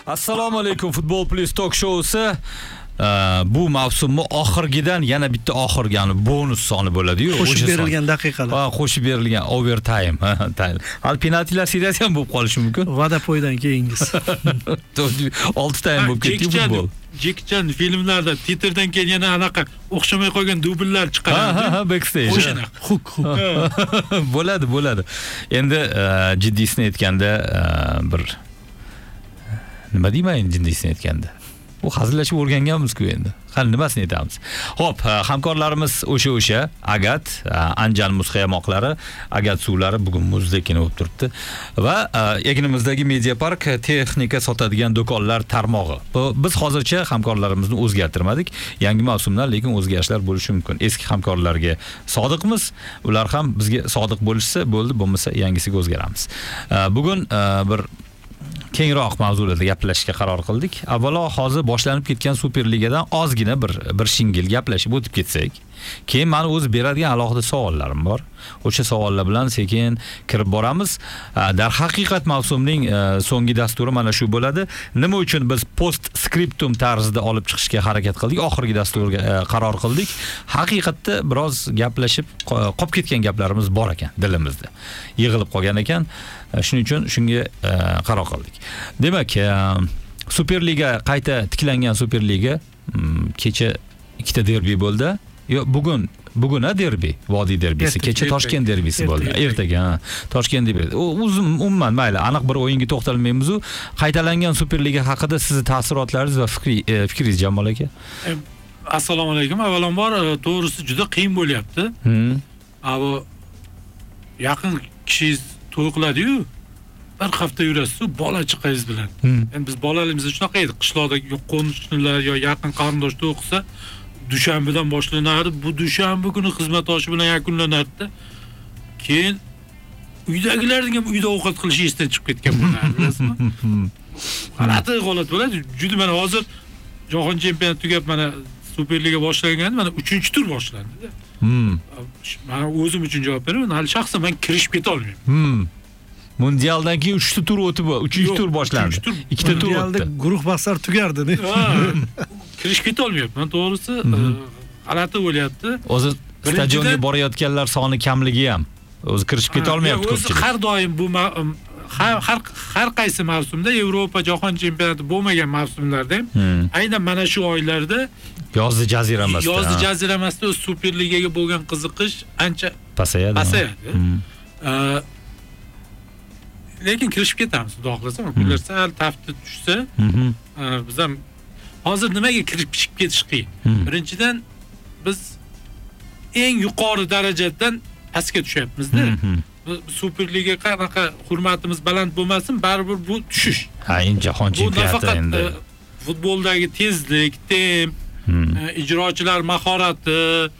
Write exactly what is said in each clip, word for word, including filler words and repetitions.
Assalomu alaykum, Futbol Plus Talk shousi. Bu mavsumni oxirgidan yana bitta oxirgi, ya'ni bonus soni bo'ladi-yu. Qo'shib berilgan daqiqalar. Ha, qo'shib berilgan overtime. Hal penaltilar seriyasi ham bo'lib qolishi mumkin. Vodapoydan keyingisi. olti ta ham bo'lib ketdi futbol. Jekchan filmlarda titrdan keyin yana anaqa o'xshamay qolgan dubllar chiqaradi. Ha, ha, backstage. O'shana. Huk, huk. Bo'ladi, bo'ladi. Endi jiddiysini aytganda bir nima deyman jiddiysini aytganda? Bu hazillashib o'rganganmiz-ku endi. Qani nimasini aytamiz? Xo'p, hamkorlarimiz o'sha-o'sha Agat, Anjan muz qayamoqlari, Agat suvlari bugun muzdekina bo'lib turibdi va yaqinimizdagi Media Park texnika sotadigan do'konlar tarmog'i. Biz hozircha hamkorlarimizni o'zgartirmadik. Yangi mavsumdan lekin o'zgarishlar bo'lishi mumkin. Eski hamkorlarga sodiqmiz, ular ham bizga sodiq bo'lishsa bo'ldi, bo'lmasa yangisiga o'zgaramiz. Bugun bir kengroq mavzularda gaplashishga qaror qildik. Avvalo hozir boshlanib ketgan Superligadan ozgina bir bir shingil gaplashib o'tib ketsak, keyin meni o'zi beradigan alohida savollarim bor. O'sha savollar bilan sekin kirib boramiz. Dar haqiqat mavsumning so'nggi dasturi mana shu bo'ladi. Nima uchun biz post scriptum tarzida olib chiqishga harakat qildik? Oxirgi dasturga qaror qildik. Haqiqatda biroz gaplashib qolib ketgan gaplarimiz bor ekan dilimizda. Yig'ilib qolgan ekan. Shuning uchun shunga qaror qildik. Demak, Superliga qayta tiklangan Superliga kecha ikkita derbi bo'ldi. Yo, bugun Bugun derbi, Vodiy derbisi, kecha Toshkent derbisi bo'ldi. Ertaga Toshkent derbisi. O'zim umuman mayli, aniq bir o'yinga to'xtalmaymiz. Qaytalangan Superliga haqida sizni taassurotlaringiz va fikringiz Jamol aka? Assalomu alaykum. Avvalambor to'g'risi juda qiyin bo'lyapti. Avo yaqin kishingiz to'y qiladi-yu, bir hafta yurasiz bola chaqangiz bilan. Endi biz bolaligimizda shunaqa edi, qishloqdagi qo'shnilar yo yaqin qarindosh to'y qilsa, dushanbadan boshlanardi. Bu dushanba kuni xizmat oshi bilan yakunlanardi. Keyin uydagilarning ham uyda ovqat qilishi esdan chiqib ketgan bo'ladi, bilasizmi? G'alati holat bo'ladi. Juda mana hozir Jahon chempionati tugab, mana Superliga boshlanganda mana uchinchi tur boshlandi-da. Hmm. Men o'zim uchun javob beraman. Hali shaxsan men kirishib keta olmayman. Hmm. Mundialdan keyin uchta tur o'tib, uchinchi tur boshlandi. Ikkita tur o'tdi. Mundialda guruh bahslar tugardi. Kirishib keta olmayapman, to'g'risi. G'alati bo'lyapti. O'zi stadionga borayotganlar soni kamligi ham o'zi kirishib keta olmayapti ko'pchilik. Har doim bu har har qaysi mavsumda Yevropa Jahon chempionati bo'lmagan mavsumlarda ham aynan mana shu oylarda yozgi jaziramasida yozgi jaziramasida o'z Superligaga bo'lgan qiziqish ancha pasayadi. Pasayadi. Lekin kirishib ketamiz, xudo xolasa, kunlar sal tafti tushsa, biz ham hozir nimaga kirib ketish qiyin? Birinchidan biz eng yuqori darajadan pastga tushyapmiz-da. Superliga qanaqa hurmatimiz baland bo'lmasin, baribir bu tushish. Ha, endi jahon chempionati endi futboldagi tezlik, temp, ijrochilar mahorati,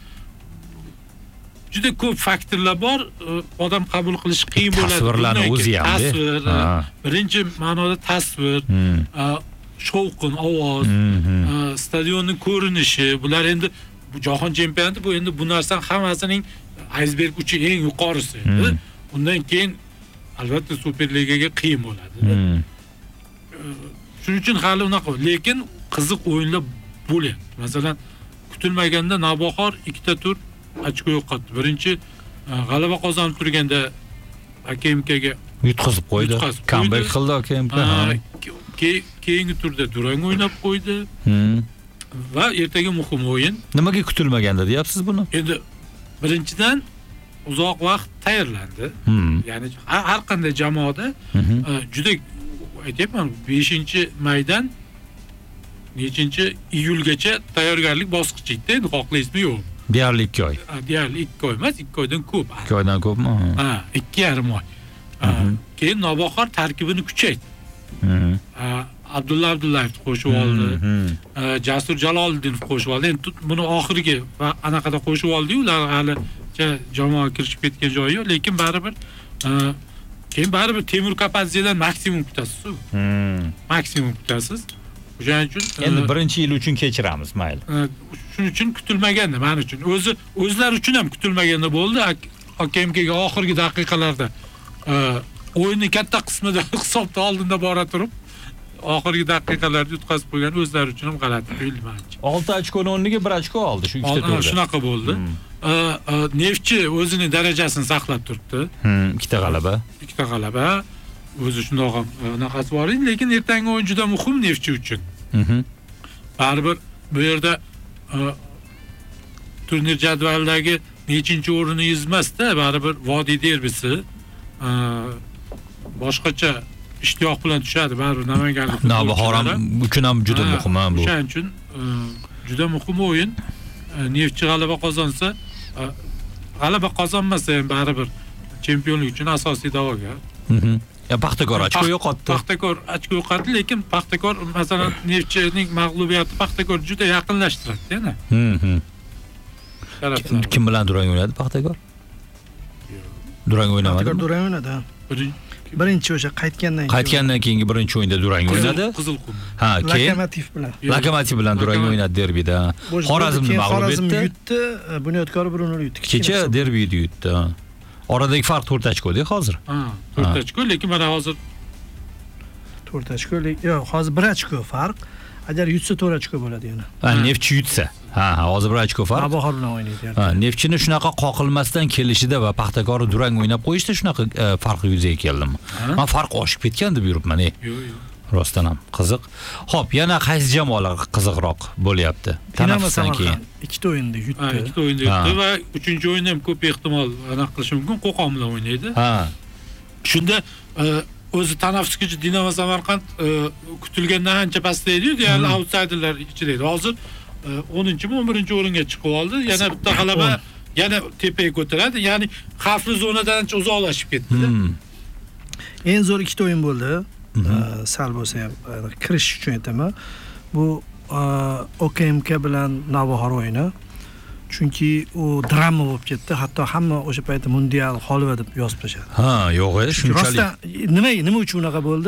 juda ko'p faktorlar bor. Odam qabul qilish qiyin bo'ladi. Tasvirlarning o'zi ham. Tasvir, birinchi ma'noda tasvir, shovqin, ovoz, stadionning ko'rinishi, bular endi bu jahon chempionati, bu endi bu narsaning hammasining iceberg uchi eng yuqorisi. Undan keyin albatta Superligaga qiyin bo'ladi. Shuning uchun hali unaqa, lekin qiziq o'yinlar bo'lyapti. Masalan, kutilmaganda Navbahor ikkita tur ochko yo'qotdi. Birinchi g'alaba qozonib turganda A K M Kga yutqazib qo'ydi. Comeback qildi A K M K. Keyingi turda durang o'ynab qo'ydi. Va ertaga muhim o'yin. Nimaga kutilmaganda deyapsiz buni? Endi birinchidan uzoq vaqt tayyorlandi. Ya'ni har qanday jamoada juda aytayapman, beshinchi maydan nechinchi iyulgacha tayyorgarlik bosqichi edi. Endi xohlaysizmi yo'q? Deyarli ikki oy. Deyarli ikki oy emas, ikki oydan ko'p. ikki oydan ko'pmi? Ha, ikki yarim oy. Keyin Navbahor tarkibini kuchaytirdi. Abdulla Abdullayevni qo'shib oldi. Jasur Jaloliddinov qo'shib oldi. Endi buni oxirgi va anaqada qo'shib oldi-yu, ular hali jamoa kirishib ketgan joyi yo'q, lekin baribir keyin baribir Temur Kapadzedan maksimum kutasiz. Maksimum kutasiz. O'shaning uchun endi birinchi yil uchun kechiramiz, mayli. Shuning uchun kutilmaganda, men uchun. O'zi o'zlar uchun ham kutilmaganda bo'ldi. A K M Kga oxirgi daqiqalarda o'yinning katta qismida hisobda oldinda bora turib oxirgi daqiqalarda yutqazib qo'ygan o'zlari uchun ham g'alati tuyuldi menimcha. olti ochkoni o'rniga bir ochko oldi shu ikkita turda. Shunaqa bo'ldi. Neftchi o'zining darajasini saqlab turibdi. Hmm, ikkita g'alaba. Ikkita g'alaba. O'zi shundoq ham anaqasi bor edi, lekin ertangi o'yin juda muhim Neftchi uchun. Mhm. Baribir bu yerda turnir jadvalidagi nechinchi o'rinni yozmasda, baribir Vodiy derbisi boshqacha ishtiyoq bilan tushadi, baribir namanganlik. Navbahor ham uchun ham juda muhim bu. O'shaning uchun juda muhim o'yin. Neftchi g'alaba qozonsa, g'alaba qozonmasa ham baribir chempionlik uchun asosiy da'vogar. Mhm. Ya Paxtakor ochko yo'qotdi. Paxtakor ochko yo'qotdi, lekin Paxtakor masalan Neftchining mag'lubiyati Paxtakor juda yaqinlashtiradi, yana. Mhm. Kim bilan durang o'ynadi Paxtakor? Durang o'ynamadi. Paxtakor durang o'ynadi. Birinchi o'sha qaytgandan keyin. Qaytgandan keyingi birinchi o'yinda durang o'ynadi. Qizilqum. Ha, keyin Lokomotiv bilan. Lokomotiv bilan durang o'ynadi derbida. Xorazmni mag'lub Xorazm etdi. yutdi, Bunyodkor bir nol yutdi. Kecha derbida yutdi. Oradagi farq to'rt ochko-da hozir. Ha, to'rt ochko, lekin mana hozir to'rt ochko, yo'q, hozir bir ochko farq. Agar yutsa to'rt ochko bo'ladi yana. Ha, Neftchi yutsa. Ha, hozir bir ochko farq. Navbahor bilan o'ynaydi. Ha, Neftchini shunaqa qoqilmasdan kelishida va Paxtakorni durang o'ynab qo'yishda shunaqa farq yuzaga keldimi? Men farq oshib ketgan deb yuribman. Yo'q, yo'q. Rostdan ham qiziq. Xo'p, yana qaysi jamoalar qiziqroq bo'lyapti? Tanaffusdan keyin ikkita o'yinda yutdi. Ha, ikkita o'yinda yutdi va uchinchi o'yinda ham ko'p ehtimol aniq qilish mumkin, Qo'qon bilan o'ynaydi. Ha. Shunda o'zi tanaffusgacha Dinamo Samarqand kutilgandan ancha pastda edi, deyarli outsiderlar ichida edi. Hozir o'ninchi mi o'n birinchi o'ringa chiqib oldi. Yana bitta g'alaba yana tepaga ko'taradi. Ya'ni xavfli zonadan ancha uzoqlashib ketdi. Eng zo'r ikkita o'yin bo'ldi. Sal bo'lsa ham kirish uchun aytaman. Bu O K M K bilan Navbahor o'yini. Chunki u drama bo'lib ketdi. Hatto hamma o'sha paytda mundial holva deb yozib tashladi. Ha, yo'q edi, shunchalik. Rostdan nima nima uchun unaqa bo'ldi?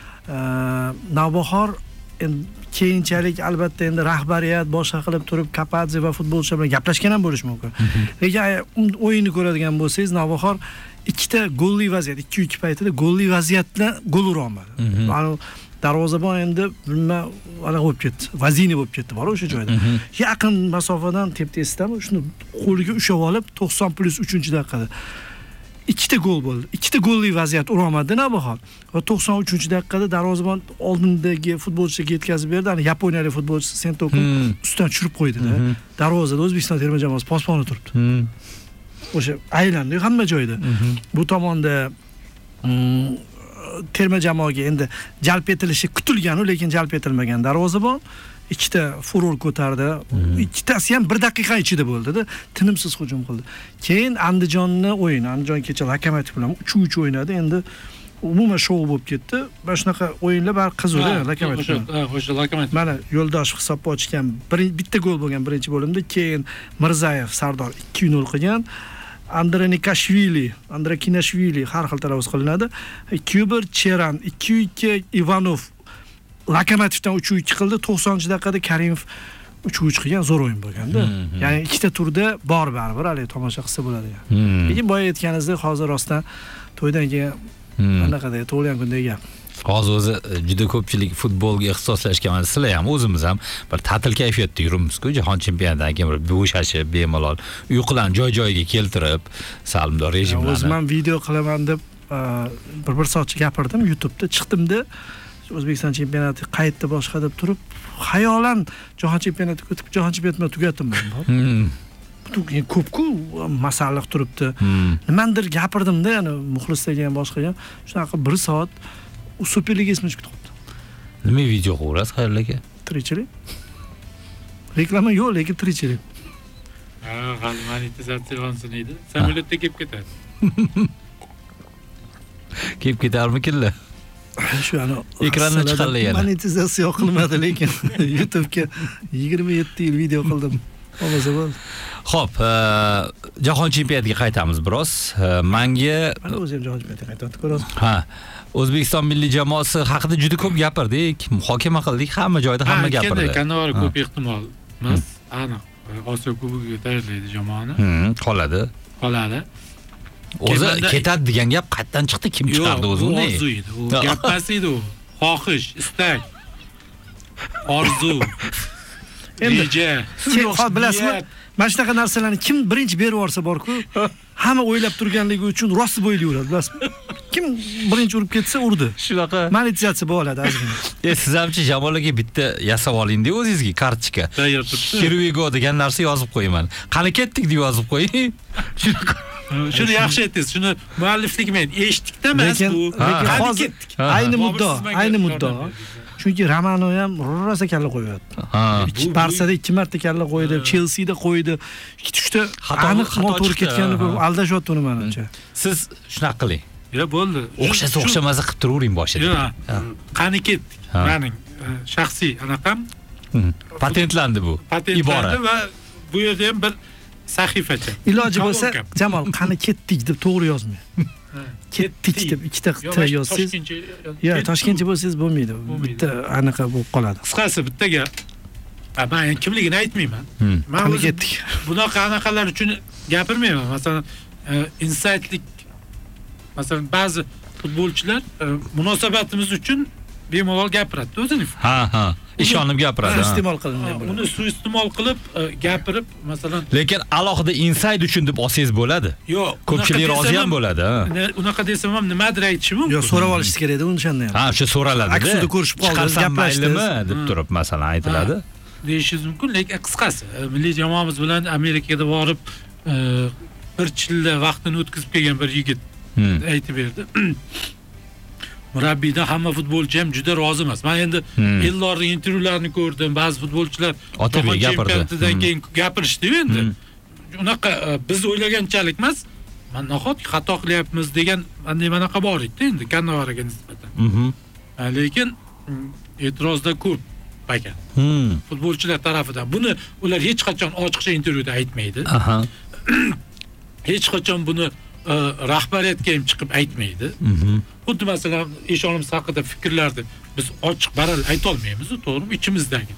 Navbahor keyinchalik albatta endi rahbariyat boshqa qilib turib Kapadze va futbolchilar bilan gaplashgan ham bo'lish mumkin. Lekin o'yinni ko'radigan bo'lsangiz, Navbahor ikkita golli vaziyat, ikki ikki paytida golli vaziyatdan gol ura olmadi. Mana darvozabon endi bilma ana bo'lib ketdi. Vazini bo'lib ketdi bor o'sha joyda. Yaqin masofadan tep-tesdami shuni qo'liga ushab olib to'qson plus uchinchi daqiqada ikkita gol bo'ldi. Ikkita golli vaziyat ura olmadi Navbahor. Va to'qson uchinchi daqiqada darvozabon oldindagi futbolchiga yetkazib berdi. Ana yaponiyalik futbolchi Sentoku ustidan tushirib qo'ydi-da. Darvozada O'zbekiston terma jamoasi posboni turibdi. O'sha aylandi hamma joyda. Bu tomonda terma jamoaga endi jalb etilishi kutilgan, lekin jalb etilmagan darvozabon ikkita furor ko'tardi. Ikkitasi ham bir daqiqa ichida bo'ldi-da, tinimsiz hujum qildi. Keyin Andijonni o'yin, Andijon kecha Lokomotiv bilan uch uch o'ynadi. Endi umuman shou bo'lib ketdi. Mana shunaqa o'yinlar bar qiziqdi Lokomotiv. Ha, o'sha Lokomotiv. Mana Yo'ldoshev hisobni ochgan, bitta gol bo'lgan birinchi bo'limda, keyin Mirzayev Sardor ikki nol qilgan. Andrenikashvili, Andrekinashvili har xil telaffuz qilinadi. ikki bir Cheran, ikki ikki Ivanov Lokomotivdan uch uch qildi. to'qsoninchi daqiqada Karimov uch uch qilgan zo'r o'yin bo'lganda. Ya'ni ikkita turda bor baribir, hali tomosha qilsa bo'ladi. Lekin boya aytganingizdek, hozir rostdan to'ydan keyin anaqada tug'ilgan kundagi gap. Hozir o'zi juda ko'pchilik futbolga ixtisoslashgan, mana sizlar ham o'zimiz ham bir ta'til kayfiyatda yuribmiz-ku, jahon chempionatidan keyin bir bo'shashib, bemalol uyqularni joy-joyiga keltirib, salimdor rejim bilan. O'zim ham video qilaman deb bir bir soatcha gapirdim YouTube'da, chiqdimda O'zbekiston chempionati qaytdi boshqa deb turib, xayolan jahon chempionati o'tib, jahon chempionatini tugatdim men. Ko'p-ku masalalar turibdi. Nimandir gapirdim-da, ya'ni muxlislarga ham boshqaga shunaqa bir soat u Superliga ismini chiqib qoldi. Nima video qo'yasiz, xayrli aka? Tirikchilik. Reklama yo'q, lekin tirikchilik. Ha, g'al monetizatsiya qilinsin edi. Samolyotda kelib ketadi. Kelib ketarmikinlar? Shu ana ekrandan chiqarlar yana. Monetizatsiya qilmadi, lekin YouTube'ga yigirma yetti yil video qildim. Bo'lmasa bo'ldi. Xo'p, jahon chempionatiga qaytamiz biroz. Menga mana o'zi ham jahon chempionatiga qaytyapti, ko'rasiz. Ha, O'zbekiston milliy jamoasi haqida juda ko'p gapirdik, muhokama qildik, hamma joyda hamma gapirdi. Kanavara ko'p ehtimol emas, aniq Osiyo kubogiga tayyorlaydi jamoani. Hmm, qoladi. Qoladi. O'zi ketadi degan gap qayerdan chiqdi, kim chiqardi o'zi uni? Orzu edi. U gap emas edi u. xohish, istak, orzu, Endi reja, Hozir bilasizmi? Mana shunaqa narsalarni kim birinchi berib yuborsa bor-ku, hamma o'ylab turganligi uchun rost bo'yli yuradi, bilasizmi? Kim birinchi urib ketsa urdi. Shunaqa. Monetizatsiya bo'ladi ozgina. E siz hamchi Jamol aka bitta yasab oling-da o'zingizga kartochka. tayyor turibdi. Here we go degan narsa yozib qo'yman. Qani ketdik deb yozib qo'ying. Shunaqa. Shuni yaxshi aytdingiz. Shuni mualliflik men eshitdikda emas Lekin bu. lekin Qani hozir ketdik. ayni Bobur muddo, siz menga ayni yordam muddo. berdingiz. Chunki Romano ham rosa kalla qo'yapti. Ha. Ikki Barsada ikki marta kalla qo'ydi, Chelsea-da qo'ydi. Ikki uchta Xato- aniq xato noto'g'ri chiqdi, ketganini ha. ko'rib aldashyapti uni menimcha. Siz shunaqa qiling. Ya bo'ldi. O'xshasa Shu- o'xshamasa qilib turavering boshida. Yo'q. Qani ketdik. Ha. Mening e, shaxsiy anaqam Hmm. Patentlandi bu. patentlandi Ibora. va bu yerda ham bir sahifacha. Iloji bo'lsa, Kolonka. Jamol, qani ketdik deb to'g'ri yozmang. Ketdik deb ikkita Yo, qita yozsangiz, yo, Toshkentcha bo'lsangiz bo'lmaydi. Bo'lmaydi. Bitta anaqa bo'lib qoladi. Qisqasi bittaga a, men endi kimligini aytmayman. Hmm. Men Qani o'zim ketdik. bunaqa anaqalar uchun gapirmayman. Masalan, e, insightlik masalan ba'zi futbolchilar e, munosabatimiz uchun bemalol gapiradi o'zini. Ha, ha. Ishonib gapiradi. ha. Iste'mol qilingan Uni bo'ladi. suiiste'mol qilib e, gapirib, masalan, Lekin alohida inside uchun deb olsangiz bo'ladi. yo'q, Ko'pchilik unaqa rozi desam ham bo'ladi. ha. ne- Unaqa desam ham nimadir aytishi mumkin. Yo, so'rab olish kerak edi o'shanda ham. Ha, shu so'raladi. Aksida ko'rishib qoldingiz, Chiqarsam gaplashdingiz. maylimi deb turib masalan aytiladi. Deyishingiz mumkin, lekin qisqasi e, milliy jamoamiz bilan Amerikaga borib e, bir chilla vaqtini o'tkazib kelgan bir yigit Hmm. aytib berdi. Murabbiydan hamma futbolchi ham juda rozi emas. Men endi Hmm. Eldorning intervyularini ko'rdim. Ba'zi futbolchilar Otabek jahon gapirdi. chempionatidan Hmm. keyin gapirishdi-yu endi. Hmm. Unaqa e, biz o'ylaganchalik emas. Men nahotki xato qilyapmiz degan anday manaqa bor edi endi Kannavaraga nisbatan. Mhm. Ha, lekin mm, e'tirozda ko'p ekan Hmm. futbolchilar tarafidan. Buni ular hech qachon ochiqcha intervyuda aytmaydi. Aha. Hech qachon buni e, rahbariyatga ham chiqib aytmaydi. Mhm. Xuddi masalan ishonimiz haqida fikrlarni biz ochiq baral ayta olmaymiz, to'g'rimi? Ichimizdagi.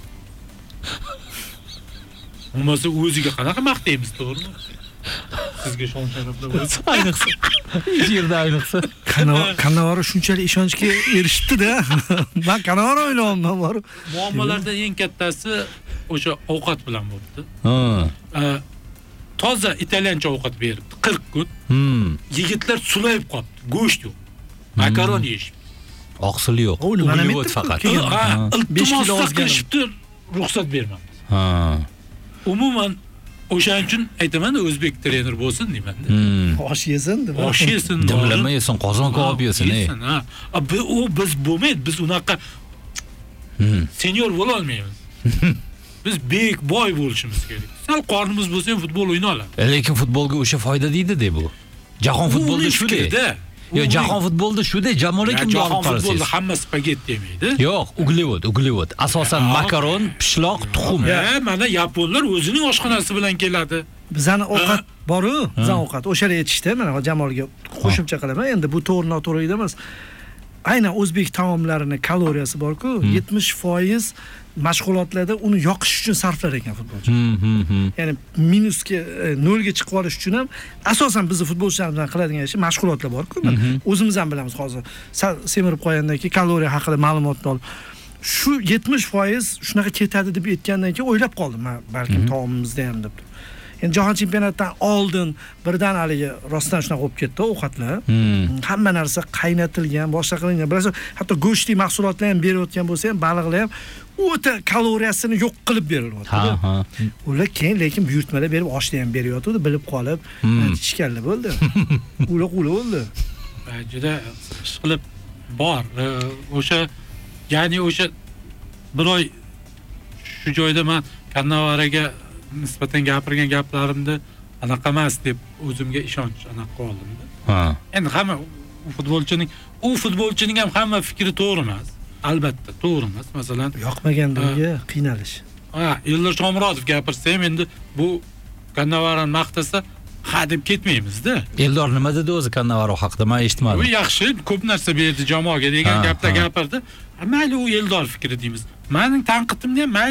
Bo'lmasa o'ziga qanaqa maqtaymiz, to'g'rimi? Sizga shon sharaflar bo'lsin. Ayniqsa. Hech yerda ayniqsa. Kannavaro shunchalik ishonchga erishibdi-da. Men Kannavaro o'ylayapman borib. Muammolardan eng kattasi o'sha ovqat bilan bo'libdi. Ha. E, toza italyancha ovqat beribdi qirq kun. Hmm. Yigitlar sulayib qolibdi. Go'sht yo'q. Makaron yeyish. Oqsili yo'q. O, nima Uglevod aytdim? faqat. Keyin- Ha, besh kilo iltimos ozganim. qilishibdi, ruxsat bermam. Ha. Umuman o'shaning uchun aytaman, o'zbek trener bo'lsin deyman-da. Hmm. Osh yesin deb. Osh yesin, Dimlama yesin, qozon kabob yesin, ey. yesin, ha. A, bu- u biz bo'lmaydi, biz unaqa Hmm. senior bo'la olmaymiz. Biz bek, boy bo'lishimiz kerak. Sal qornimiz bo'lsa ham futbol o'yna oladi. E, Lekin futbolga o'sha foyda deydi-de bu. Jahon futbolida Uning shu-de. fikrida. Yo, Uning- jahon futbolida shu-de, Jamol Ya, aka jahon olib futbolida qarasangiz. hamma spagetti yemaydi. Yo'q, uglevod, uglevod. Asosan Ya. makaron, pishloq, tuxum. Ya, mana yaponlar o'zining oshxonasi bilan keladi. Bizani ovqat boru, bizani Ha. ovqat. O'shalar aytishdi, mana Jamolga qo'shimcha qilaman. Endi bu to'g'ri noto'g'ri emas. Aynan o'zbek taomlarini kaloriyasi bor-ku, yetmish foiz mashg'ulotlarda uni yoqish uchun sarflar ekan futbolchi. Hmm, hmm, hmm. Ya'ni minusga, e, nolga chiqib olish uchun ham asosan bizni futbolchilar bilan qiladigan ish mashg'ulotlar bor-ku. O'zimiz ham bilamiz hozir. Sal semirib qo'ygandan keyin kaloriya haqida ma'lumotni olib shu yetmish foiz shunaqa ketadi deb aytgandan keyin o'ylab qoldim men, balkim taomimizda ham deb. Endi jahon chempionatidan oldin birdan haligi rostdan shunaqa bo'lib ketdi ovqatlar. Hmm. Hamma narsa qaynatilgan, boshqa qilingan. Bilasizmi, hatto go'shtli mahsulotlar ham berayotgan bo'lsa ham, baliqlar ham o'ta kaloriyasini yo'q qilib berilyapti. Ha, ha. Ular keyin lekin buyurtmalar berib oshni ham beryapti, bilib qolib, Hmm. ichganlar bo'ldi. Ular qula bo'ldi. Va juda ishqilib bor. E, O'sha ya'ni o'sha bir oy shu joyda men Kannavaraga nisbatan gapirgan gaplarimni anaqa emas deb o'zimga ishonch anaqa oldim. Ha. Endi hamma u futbolchining u futbolchining ham hamma fikri to'g'ri emas. Albatta, to'g'ri emas. Masalan, Yoqmagandagi qiynalish. ha, Eldor Shomurodov gapirsa ham endi bu Kannavarani maqtasa ha deb ketmaymiz-da. Eldor nima dedi o'zi Kannavaro haqida? Men U eshitmadim. yaxshi, ko'p narsa berdi jamoaga degan Ha, gaplar ha. gapirdi. Ha, mayli u Eldor fikri deymiz. Mening tanqitimni ham mayli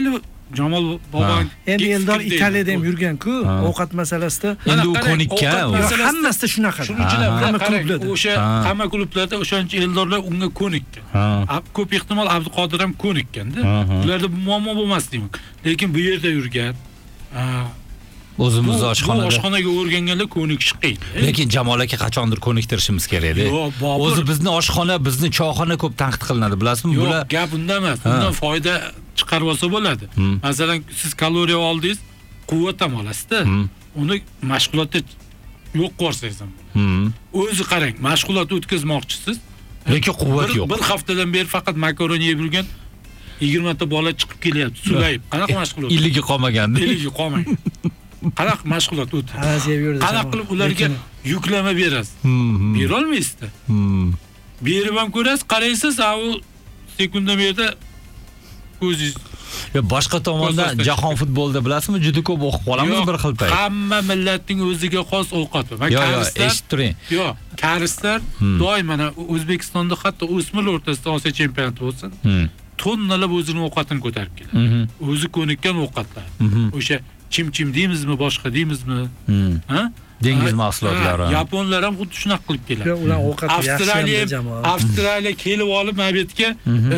Jamol bobong Endi Eldor Italiyada ham yurgan-ku, Ha. ovqat masalasida. Endi u ko'nikka. ovqat u- masalasi- Hammasida shunaqa. Shuning uchun ham Hamma qarang, klublarda. o'sha Ha. hamma klublarda o'shancha Eldorlar unga ko'nikkan. Ha. Ab- Ko'p ehtimol Abduqodir ham ko'nikkanda. Ha, ha. Ularda bu muammo bo'lmasligi mumkin. Lekin bu yerda yurgan, a, O'zimiz bu oshxonada. oshxonaga o'rganganlar ko'nikish qiyin. Lekin Jamol aka qachondir ko'niktirishimiz kerak-da. Yo'q, Bobur. O'zi bizni oshxona, bizni choyxona ko'p tanqid qilinadi, bilasizmi? Yo'q, Bular gap unda emas. Ha. Undan foyda chiqarib olsa bo'ladi. Hmm. Masalan, siz kaloriya oldingiz, quvvat ham olasiz-da. Hmm. Uni mashg'ulotda yo'q qo'ysangiz ham. Hmm. O'zi qarang, mashg'ulot o'tkazmoqchisiz. Lekin quvvat bir, yo'q. Bir haftadan beri faqat makaroni yeb yurgan yigirma ta bola chiqib kelyapti, sulayib. Qanaqa mashg'ulot? Iligi qolmagandi. Iligi qolmaydi. Qanaqa mashg'ulot o'tadi? Havas yeb yurdi. Qanaqa qilib ularga yuklama berasiz? Hmm. Bera olmaysiz-da. Hmm. Berib ham ko'rasiz, qaraysiz, a u sekunda berda ko'zingiz Yo, boshqa tomondan Ko'zdan jahon futbolida bilasizmi, juda ko'p o'qib qolamiz Yo'q, bir xil payt. Hamma millatning o'ziga xos ovqati. Va Yo, yo, karislar, eshitib turing. yo'q, karislar Hmm. doim mana O'zbekistonda hatto o'smirlar o'rtasida Osiyo chempionati bo'lsin, Hmm. tonnalab o'zining ovqatini ko'tarib keladi. Mhm. O'zi ko'nikkan ovqatlar. Mhm. O'sha chim-chim deymizmi, boshqa deymizmi? Hmm. Ha? Dengiz Ha, mahsulotlari. ha, Yaponlar ham xuddi shunaqa qilib keladi. Ular ovqat yaxshi Avstraliya, ham jamoa. Avstraliya kelib olib mabetga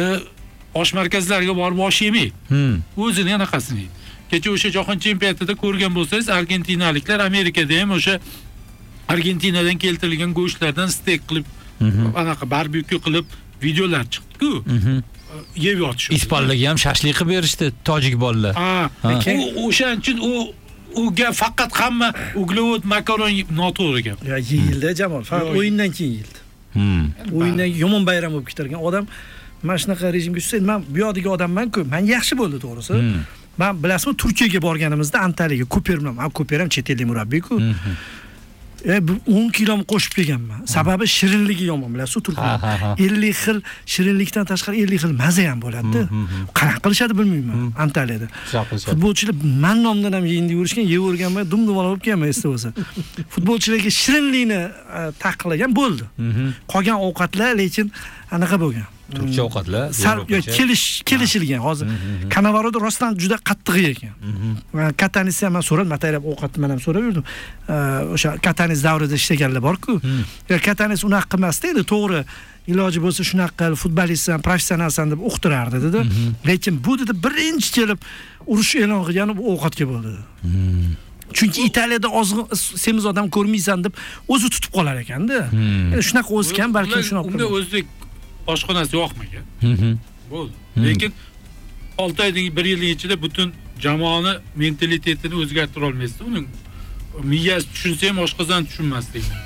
osh markazlariga borib osh yemaydi. Hmm. O'zini anaqasini yeydi. Kecha o'sha jahon chempionatida ko'rgan bo'lsangiz, argentinaliklar Amerikada ham o'sha Argentinadan keltirilgan go'shtlardan steak qilib, Mhm. anaqa barbekyu qilib videolar chiqdi-ku. Mhm. Yeb yotishdi. Ispanlarga ham shashlik qilib berishdi, tojik bolalar. Ha, Ha. u o'shaning uchun u uga faqat hamma uglevod makaron yeb noto'g'ri gap. Ya yeyildi Jamol, faqat Yo'q. o'yindan keyin yeyildi. Hmm. O'yindan keyin yomon bayram bo'lib ketargan odam mana shunaqa rejimga tushsa, men bu yoqdagi odamman-ku, men yaxshi bo'ldi to'g'risi. Hmm. Men bilasizmi, Turkiyaga borganimizda Antaliyaga Kuper bilan, men Kuper ham chet ellik murabbiyku. Mhm. E, bu o'n kilo qo'shib kelganman. Sababi shirinligi yomon, bilasiz, turklar. Ha, ha, ha. ellik xil shirinlikdan tashqari ellik xil maza ham bo'ladi-da. Hmm, hmm, Qanaqa qilishadi bilmayman Antaliyada. Futbolchilar man nomdan ham yeyin deyurishgan, yeb o'rganmay dum-dumaloq bo'lib kelmay esda bo'lsa. Futbolchilarga shirinlikni e, taqiqlagan bo'ldi. Mhm. Qolgan ovqatlar lekin anaqa bo'lgan. Turkcha ovqatlar. Sal yo, Yevropacha. kelish kelishilgan. Hozir Kanavaroda rostdan juda qattiq ekan. Mhm. Katanisni ham so'radim, ataylab ovqatni men ham so'rab yurdim. O'sha Katanis davrida ishlaganlar bor-ku. Katanis unaqa qilmasdi edi, to'g'ri. Iloji bo'lsa shunaqa qil, futbolistsan, professionalsan deb uqtirardi dedi. Lekin bu dedi birinchi kelib urush e'lon qilgani bu ovqatga bo'ldi. Chunki Italiyada ozg'in semiz odam ko'rmaysan deb o'zi tutib qolar ekanda. Endi shunaqa o'sgan, balki shunaqa. Unga o'zbek oshxonasi yoqmagan. Mhm. Bo'ldi. Lekin olti oyning bir yilning ichida butun jamoani mentalitetini o'zgartira olmaysiz. Uning miyasi tushunsa ham oshqozon tushunmasligi mumkin.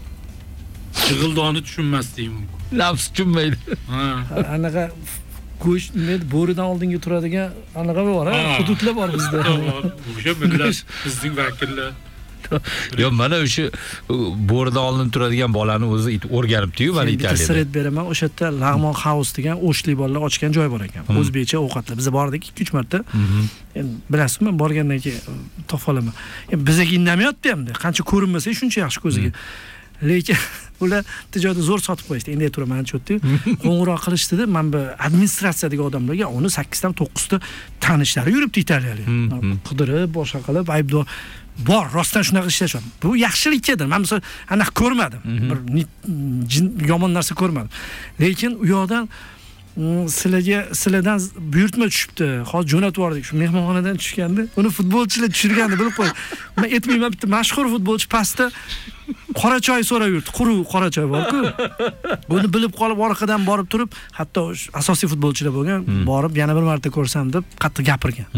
Jig'ildoni tushunmasligi mumkin. Nafs tushunmaydi. Ha. Anaqa go'sht nima bo'ridan oldinga turadigan anaqa bor, ha? Ha. Hududlar bor bizda. O'sha millat bizning vakillar. Yo, mana o'sha bo'ridan oldin turadigan bolani o'zi it o'rganibdi-yu mana Bitta Italiyada. siret beraman, o'sha yerda Lag'mon House degan o'shli bolalar ochgan joy bor ekan. O'zbekcha ovqatlar. Biz bordik ikki uch marta. Endi bilasizmi, borgandan keyin topolaman. Endi bizaga indamayapti hamda. Qancha ko'rinmasa shuncha yaxshi ko'ziga. Lekin ular tijoratda zo'r sotib qo'yishdi. Endi turaman chotdi. Qo'ng'iroq qilishdi-da, men bu administratsiyadagi odamlarga uni sakkiz dan to'qqiz ta tanishlari yuribdi italiyalik. Qidirib, boshqa qilib aybdor bor, rostdan shunaqa ishlashadi. Bu yaxshilikkadir. Men misol anaqa ko'rmadim. Bir yomon narsa ko'rmadim. Lekin u yoqdan sizlarga sizlardan buyurtma tushibdi. Hozir jo'natib yubordik. Shu mehmonxonadan tushganda, uni futbolchilar tushirgandi, bilib qo'y. Men aytmayman, bitta mashhur futbolchi pastda qora choy so'rab yurdi. Quruq qora choy bor-ku. Buni bilib qolib orqadan borib turib, hatto asosiy futbolchilar bo'lgan, borib yana bir marta ko'rsam deb qattiq gapirgan.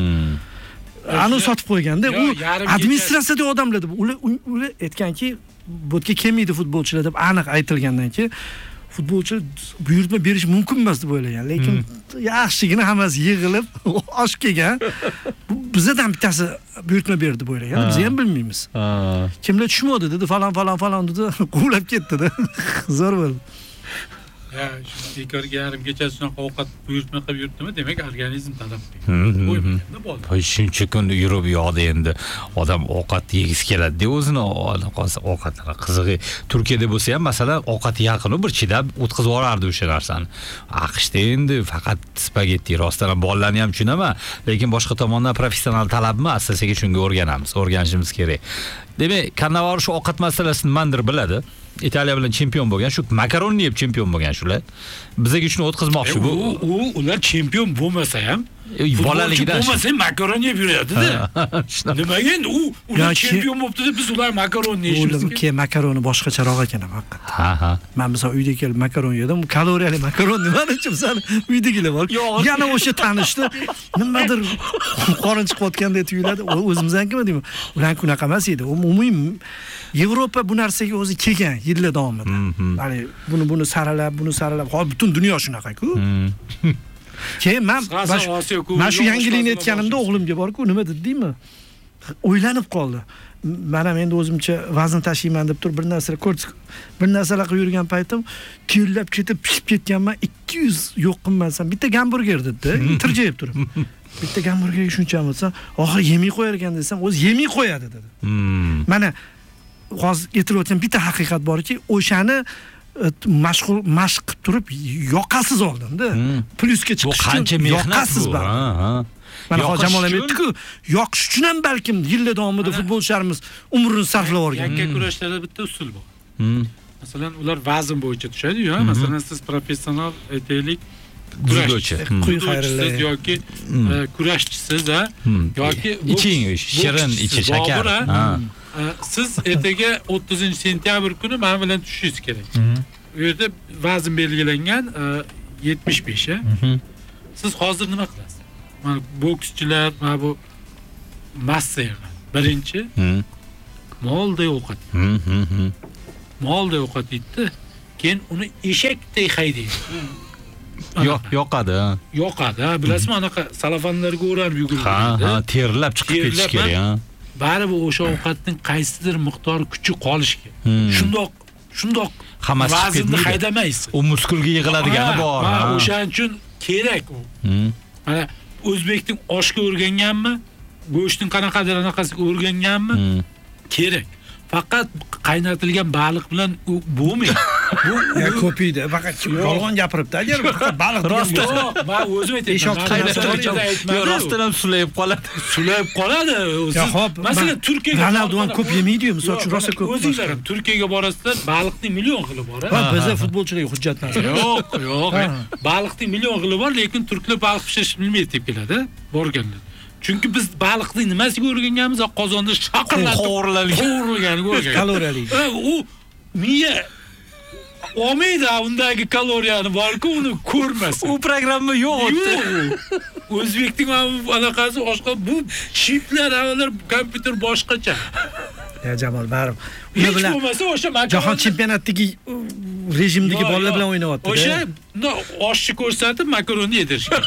Ani sotib qo'yganda, u administratsiyadagi odamlar deb ular ular aytganki, bu yerga kelmaydi futbolchilar deb aniq aytilgandan keyin futbolchi buyurtma berish mumkin emas deb o'ylagan. Lekin yaxshigina hammasi yig'ilib osh kelgan. Bizdan bittasi buyurtma berdi deb o'ylagan. Biz ham bilmaymiz. Kimlar tushmadi dedi, falan falan falan dedi, quvlab ketdi-da. Zo'r bo'ldi. Ya shu bekorga yarim kecha shunaqa ovqat buyurtma qilib yuribdimi, demak organizm talab qilgan. Qo'ymaganda bo'ldi. Voy shuncha kun yurib yoqdi endi odam ovqat yegisi keladi-da o'zini qolsa ovqatlari qizig'i. Turkiyada bo'lsa ham masalan ovqat yaqin bir chidab o'tkazib yuborardi o'sha narsani. AQShda endi faqat spagetti rostdan ham bolalarni ham tushunaman, lekin boshqa tomondan professional talabmi asta-sekin shunga o'rganamiz, o'rganishimiz kerak. Demak, Cannavaro shu ovqat masalasini nimadir biladi. Italiya bilan chempion bo'lgan, shu makaronni yeb chempion bo'lgan shular. Bizaga shuni o'tkazmoqchi bu. U ular chempion bo'lmasa ham bolaligidan bo'lmasa makaronni yeb yuradi-da. Nimaga endi u ular chempion bo'libdi-da, biz ular makaronni yeyishimiz kerak. Keyin makaronni boshqacharoq ekan haqiqatdan. Ha ha. Men misol uyda kelib makaron yedim, kaloriyali makaron nimani uchun san uydagilar bor. Yana o'sha tanishdi. Nimadir qorin chiqayotgandek tuyuladi. O'zimiznikimi deyman. Ular kunaqa emas edi. Umumiy Yevropa bu narsaga o'zi kelgan yillar davomida. Ya'ni buni buni saralab, buni saralab, hozir butun dunyo shunaqa-ku. Keyin men mana shu yangilikni aytganimda o'g'limga bor-ku, nima dedi deymi? O'ylanib qoldi. Men ham endi o'zimcha vazn tashiyman deb turib bir narsalar ko'rib, bir narsalar qilib yurgan paytim tiyillab ketib pishib ketganman, ikki yuz yo'q qilmasam bitta gamburger dedi, tirjayib turib. Bitta gamburgerga shuncha bo'lsa, oxir yemay qo'yar ekan desam, o'zi yemay qo'yadi dedi. Mana hozir aytilayotgan bitta haqiqat borki, o'shani mashg'ul mashq qilib turib yoqasiz oldinda. Plyusga chiqish uchun yoqasiz bor. Mana hozir Jamol ham aytdi-ku, yoqish uchun ham balkim yillar davomida futbolchilarimiz umrini sarflab o'rgan. Yakka kurashlarda bitta usul bor. Masalan, ular vazn bo'yicha tushadi-yu, masalan, siz professional aytaylik kurashchi, quy xayrli yoki kurashchisiz a yoki iching shirin ichi shakar. Siz ertaga o'ttizinchi sentyabr kuni men bilan tushishingiz kerak. U yerda vazn belgilangan yetmish besh. Siz hozir nima qilasiz? Mana bokschilar mana bu massa yig'adi. Birinchi molday ovqat. Molday ovqat yeydi, keyin uni eshakdek haydaydi. Yo'q, yoqadi. Yoqadi, bilasizmi, anaqa salafanlarga o'ralib yuguradi. Ha, ha, terlab chiqib ketish kerak, ha. Baribir o'sha ovqatning qaysidir miqdor kuchi qolishi kerak. Shundoq, shundoq hammasi vaznni haydamaysiz. U muskulga yig'iladigani bor. Ha, o'shaning uchun kerak u. Mana o'zbekning oshga o'rganganmi? Go'shtning qanaqadir anaqasiga o'rganganmi? Kerak. Faqat qaynatilgan baliq bilan u bo'lmaydi. Bu ya ko'piydi. Faqat yolg'on gapiribdi. Agar faqat baliq rostdan, men o'zim aytaman. Yo, rostdan ham sulayib qoladi. Sulayib qoladi. Masalan, Turkiyaga Ronaldo ham ko'p yemaydi-yu, misol uchun rosa ko'p. O'zingizlar ham Turkiyaga borasizlar, baliqning million xili bor. Ha, bizda futbolchilarga hujjat emas. Yo'q, yo'q. Baliqning million xili bor, lekin turklar baliq pishirishni bilmaydi deb keladi, borganlar. Chunki biz baliqning nimasiga o'rganganmiz? Qozonda shaqirlatib qovurilganiga o'rgangan. Kaloriyali. U miya olmaydi undagi kaloriyani borku uni ko'rmasa. U programma yo'q o'tdi. O'zbekning anaqasi boshqa, bu chiplar, avvallar kompyuter boshqacha. Ya Jamol, barib. Ular bilan bo'lmasa o'sha jahon chempionatidagi rejimdagi bolalar bilan o'ynayapti. O'sha oshchi ko'rsatib makaronni yedirish kerak.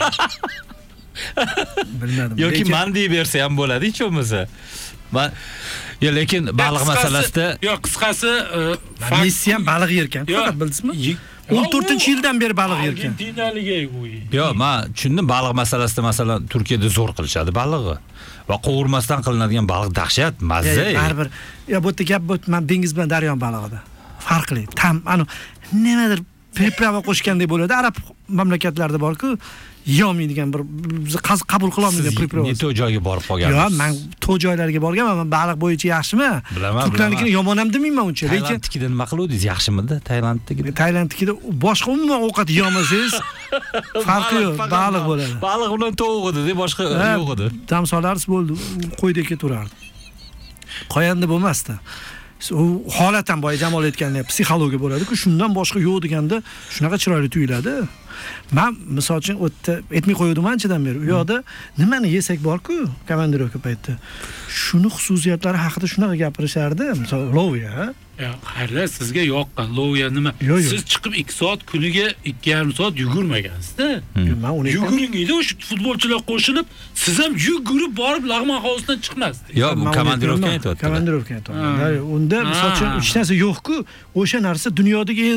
Bilmadim. Yoki mandi bersa ham bo'ladi, hech bo'lmasa. Men yo lekin baliq masalasida yo'q, qisqasi Messi ham baliq yerkan, faqat bildingizmi? o'n to'rtinchi yildan beri baliq yerkan. Argentinaliga u. Yo'q, men tushundim, baliq masalasida masalan Turkiyada zo'r qilishadi balig'i. Va qovurmasdan qilinadigan baliq dahshat, mazza. Baribir. Yo, bu yerda gap bu, men dengiz bilan daryo balig'ida. Farqli. Tam, ana nimadir priprava qo'shgandek bo'ladi. Arab mamlakatlarida bor-ku, yeyolmaydigan bir biz qabul qila olmaydigan priprava. Neto joyga borib qolgansiz. Yo'q, men to joylarga borganman. Men baliq bo'yicha yaxshimi? Turklarnikini yomon ham demayman uncha, lekin Tailandnikida nima qiluvdingiz? Yaxshimidi Tailanddagida? Tailandnikida boshqa umuman ovqat yeyolmasangiz farqi yo'q, baliq bo'ladi. Baliq bilan tovuq edi, boshqa yo'q edi. Dam solarsiz bo'ldi, qo'ydek keturardi. Qo'yanda bo'lmasdi. U holat ham boya Jamol aytgandek psixologiya bo'ladi-ku, shundan boshqa yo'q deganda shunaqa chiroyli tuyuladi. Men misol uchun o'tda aytmay qo'ydim anchadan beri. U yoqda nimani yesak bor-ku, komandirovka paytida. Shuni xususiyatlari haqida shunaqa gapirishardi. Misol loviya. Ya, hayır, sizga yoqqan loviya nima? Siz chiqib ikki soat kuniga ikki yarim soat yugurmagansiz-da. Men uni yuguring edi, o'sha futbolchilar qo'shilib, siz ham yugurib borib lag'mon hovuzdan chiqmasdingiz. Yo'q, bu komandirovka aytibdi. Komandirovka aytibdi. Unda misol uchun hech narsa yo'q-ku, o'sha narsa dunyodagi eng zo'r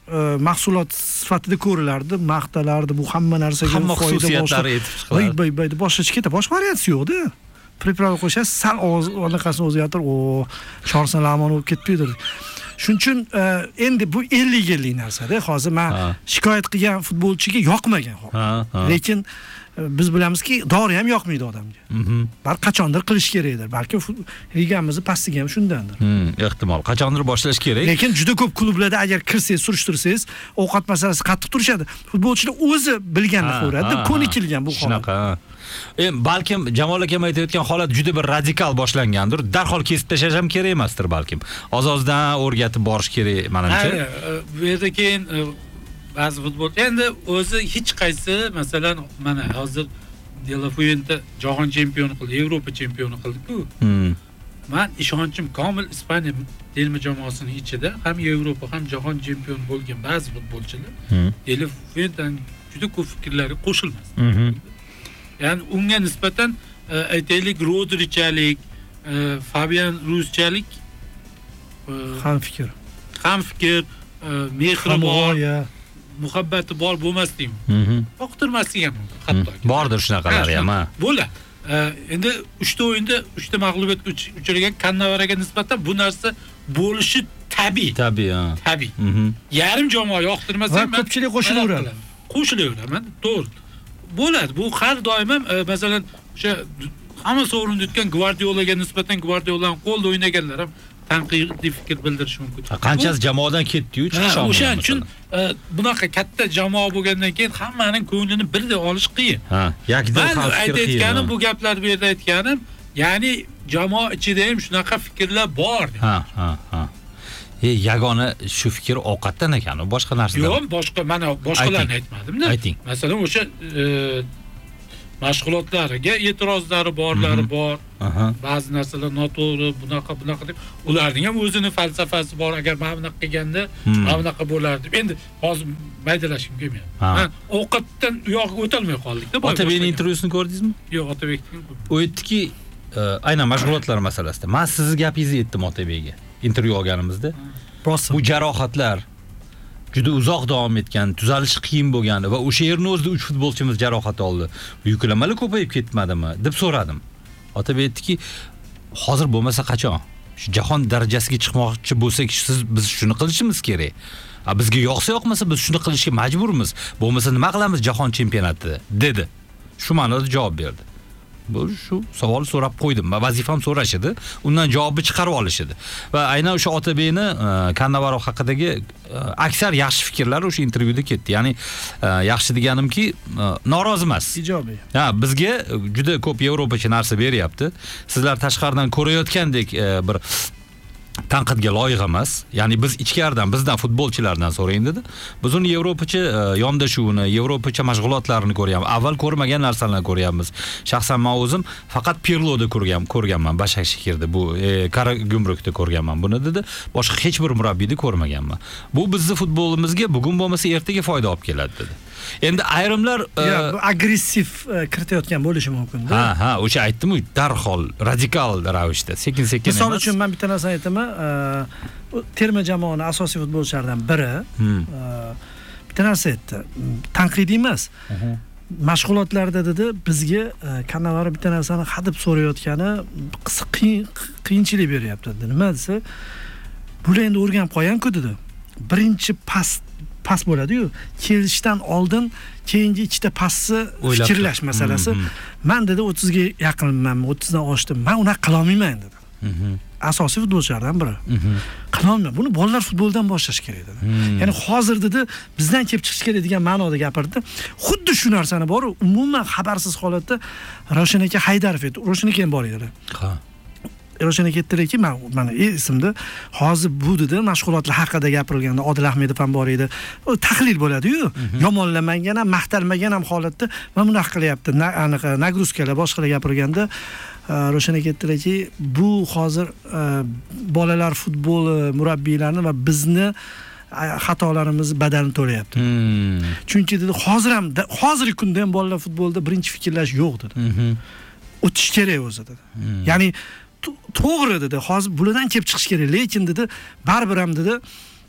mahsulot sifatida ko'rilardi, maqtalardi, bu hamma narsaga hamma xususiyatlari aytib voy chiqiladi. voy voy deb boshqa ketadi. Boshqa varianti yo'qda. Pripravka qo'shasiz, sal ovoz anaqasini o'zgartirib, o chorsan lamon bo'lib ketmaydir. Shuning uchun endi bu ellik yillik narsa-da. Hozir men shikoyat qilgan futbolchiga yoqmagan. Lekin biz bilamizki, dori ham yoqmaydi odamga. Bar qachondir qilish kerakdir. Balki ligamizni pastligi ham shundandir. Ehtimol qachondir boshlash kerak. Lekin juda ko'p klublarda agar kirsangiz, surishtirsangiz, ovqat masalasi qattiq turishadi. Futbolchilar o'zi bilganini ko'radi, ko'nikilgan bu holat. Shunaqa. E, balkim Jamol akam aytayotgan holat juda bir radikal boshlangandir. Darhol kesib tashlash ham kerak emasdir balkim. Oz-ozdan o'rgatib borish kerak menimcha. Bu yerda keyin ba'zi futbol endi o'zi hech qaysi, masalan, mana hozir De La Fuente jahon chempioni qildi, Yevropa chempioni qildi-ku. Men ishonchim komil Ispaniya terma jamoasining ichida ham Yevropa ham jahon chempioni bo'lgan ba'zi futbolchilar De La Fuentening juda ko'p fikrlari qo'shilmas. Ya'ni unga nisbatan aytaylik Rodrichalik, Fabian Ruizchalik ham fikr. Ham fikr, mehribon, muhabbati bor bo'lmasdimi? Yoqtirmasligi ham hatto. Bordir shunaqalari ham. Bo'ladi. Endi uchta o'yinda uchta mag'lubiyatga uchragan Kannavaraga nisbatan bu narsa bo'lishi tabiiy. Tabiiy, ha. Tabiiy. Yarim jamoa yoqtirmasa ham ko'pchilik qo'shilaveradi. Qo'shilaveradi, to'g'ri. Bo'ladi. Bu har doim ham masalan o'sha hamma sovrinni yutgan Guardiolaga nisbatan Guardiolaning qo'lda o'ynaganlar ham tanqidiy fikr bildirish mumkin. Qanchasi jamoadan ketdi-yu, chiqish olmadi. O'shaning uchun bunaqa katta jamoa bo'lgandan keyin hammaning ko'nglini birdek olish qiyin. Ha, yakdil ham fikr qiyin. Aytganim bu gaplar bu yerda aytganim, ya'ni jamoa ichida ham shunaqa fikrlar bor. Ha, ha, ha. E, yagona shu fikr ovqatdan ekan, boshqa narsadan. Yo'q, boshqa, mana boshqalarni aytmadim-da. Ayting. Masalan, o'sha mashg'ulotlariga e'tirozlari borlari bor. Ba'zi narsalar noto'g'ri, bunaqa, bunaqa deb ularning ham o'zining falsafasi bor. Agar mana bunaqa qilganda, mana bunaqa bo'lardi. Endi hozir maydalashim kelmayapti. Men ovqatdan u yoqqa o'tolmay qoldik-da. Otabekning intervyusini ko'rdingizmi? Yo'q, Otabekning. U aytdiki, aynan mashg'ulotlar masalasida. Men sizni gapingizni aytdim Otabekga. Intervyu olganimizda. Bu jarohatlar juda uzoq davom etgan, tuzalishi qiyin bo'lgan va o'sha yerning o'zida uch futbolchimiz jarohat oldi. Yuklamalar ko'payib ketmadimi deb so'radim. Otabek aytdiki, hozir bo'lmasa qachon? Shu jahon darajasiga chiqmoqchi bo'lsak, siz biz shuni qilishimiz kerak. A bizga yoqsa yoqmasa biz shuni qilishga majburmiz. Bo'lmasa nima qilamiz jahon chempionatida dedi. Shu ma'noda javob berdi. Bu shu savol so'rab qo'ydim. Vazifam so'rash edi. Undan javobni chiqarib olish edi. Va aynan o'sha Otabekni Kannavarov haqidagi aksar yaxshi fikrlar o'sha intervyuda ketdi. Ya'ni yaxshi deganimki, norozi emas. Ijobiy. Ha, bizga juda ko'p Yevropacha narsa beryapti. Sizlar tashqaridan ko'rayotgandek bir tanqidga loyiq emas. Ya'ni biz ichkaridan, bizdan futbolchilardan so'rang dedi. Biz uni Yevropacha yondashuvini, Yevropacha mashg'ulotlarini ko'ryapmiz. Avval ko'rmagan narsalarni ko'ryapmiz. Shaxsan men o'zim faqat Pirloda ko'rgan, ko'rganman, Bashakshehirda, bu e, Qaragumrukda ko'rganman buni dedi. Boshqa hech bir murabbiyni ko'rmaganman. Bu bizning futbolimizga bugun bo'lmasa ertaga foyda olib keladi dedi. Endi ayrimlar bu agressiv kiritayotgan bo'lishi mumkin-da. Ha, ha, o'sha aytdim-ku, darhol radikal ravishda, sekin-sekin emas. Misol uchun men bitta narsani aytaman, terma jamoaning asosiy futbolchilaridan biri bitta narsa aytdi. Tanqidiy emas. Mashg'ulotlarda dedi, bizga Kannavaro bitta narsani hadeb so'rayotgani qiyinchilik beryapti dedi. Nima desa, bular endi o'rganib qo'ygan-ku dedi. Birinchi pas pas bo'ladi-yu, kelishdan oldin keyingi ikkita pasni fikrlash masalasi. Men dedi o'ttizga yaqinman, o'ttizdan oshdim. Men uni qila olmayman dedi. Asosiy futbolchilardan biri. Qila olmayman. Buni bolalar futboldan boshlash kerak dedi. Ya'ni hozir dedi, bizdan kelib chiqish kerak degan ma'noda gapirdi. Xuddi shu narsani bor, umuman xabarsiz holatda Ravshan aka Haydarov edi. Ravshan aka ham bor edi. Ha. Ravshan aka aytdilarki, men mana esimda hozir bu dedi, mashg'ulotlar haqida gapirilganda Odil Ahmedov ham bor edi. Tahlil bo'ladi-yu, yomonlanmagan ham, maqtalmagan ham holatda mana bunaqa qilyapti. Aniq nagruzkalar boshqalar gapirganda Ravshan aka aytdilarki, bu hozir bolalar futboli murabbiylarni va bizni xatolarimiz badalini to'layapti. Chunki dedi, hozir ham hozirgi kunda ham bolalar futbolida birinchi fikrlash yo'q dedi. O'tish kerak o'zi dedi. Ya'ni to'g'ri dedi, hozir bulardan kelib chiqish kerak, lekin dedi, baribir ham dedi,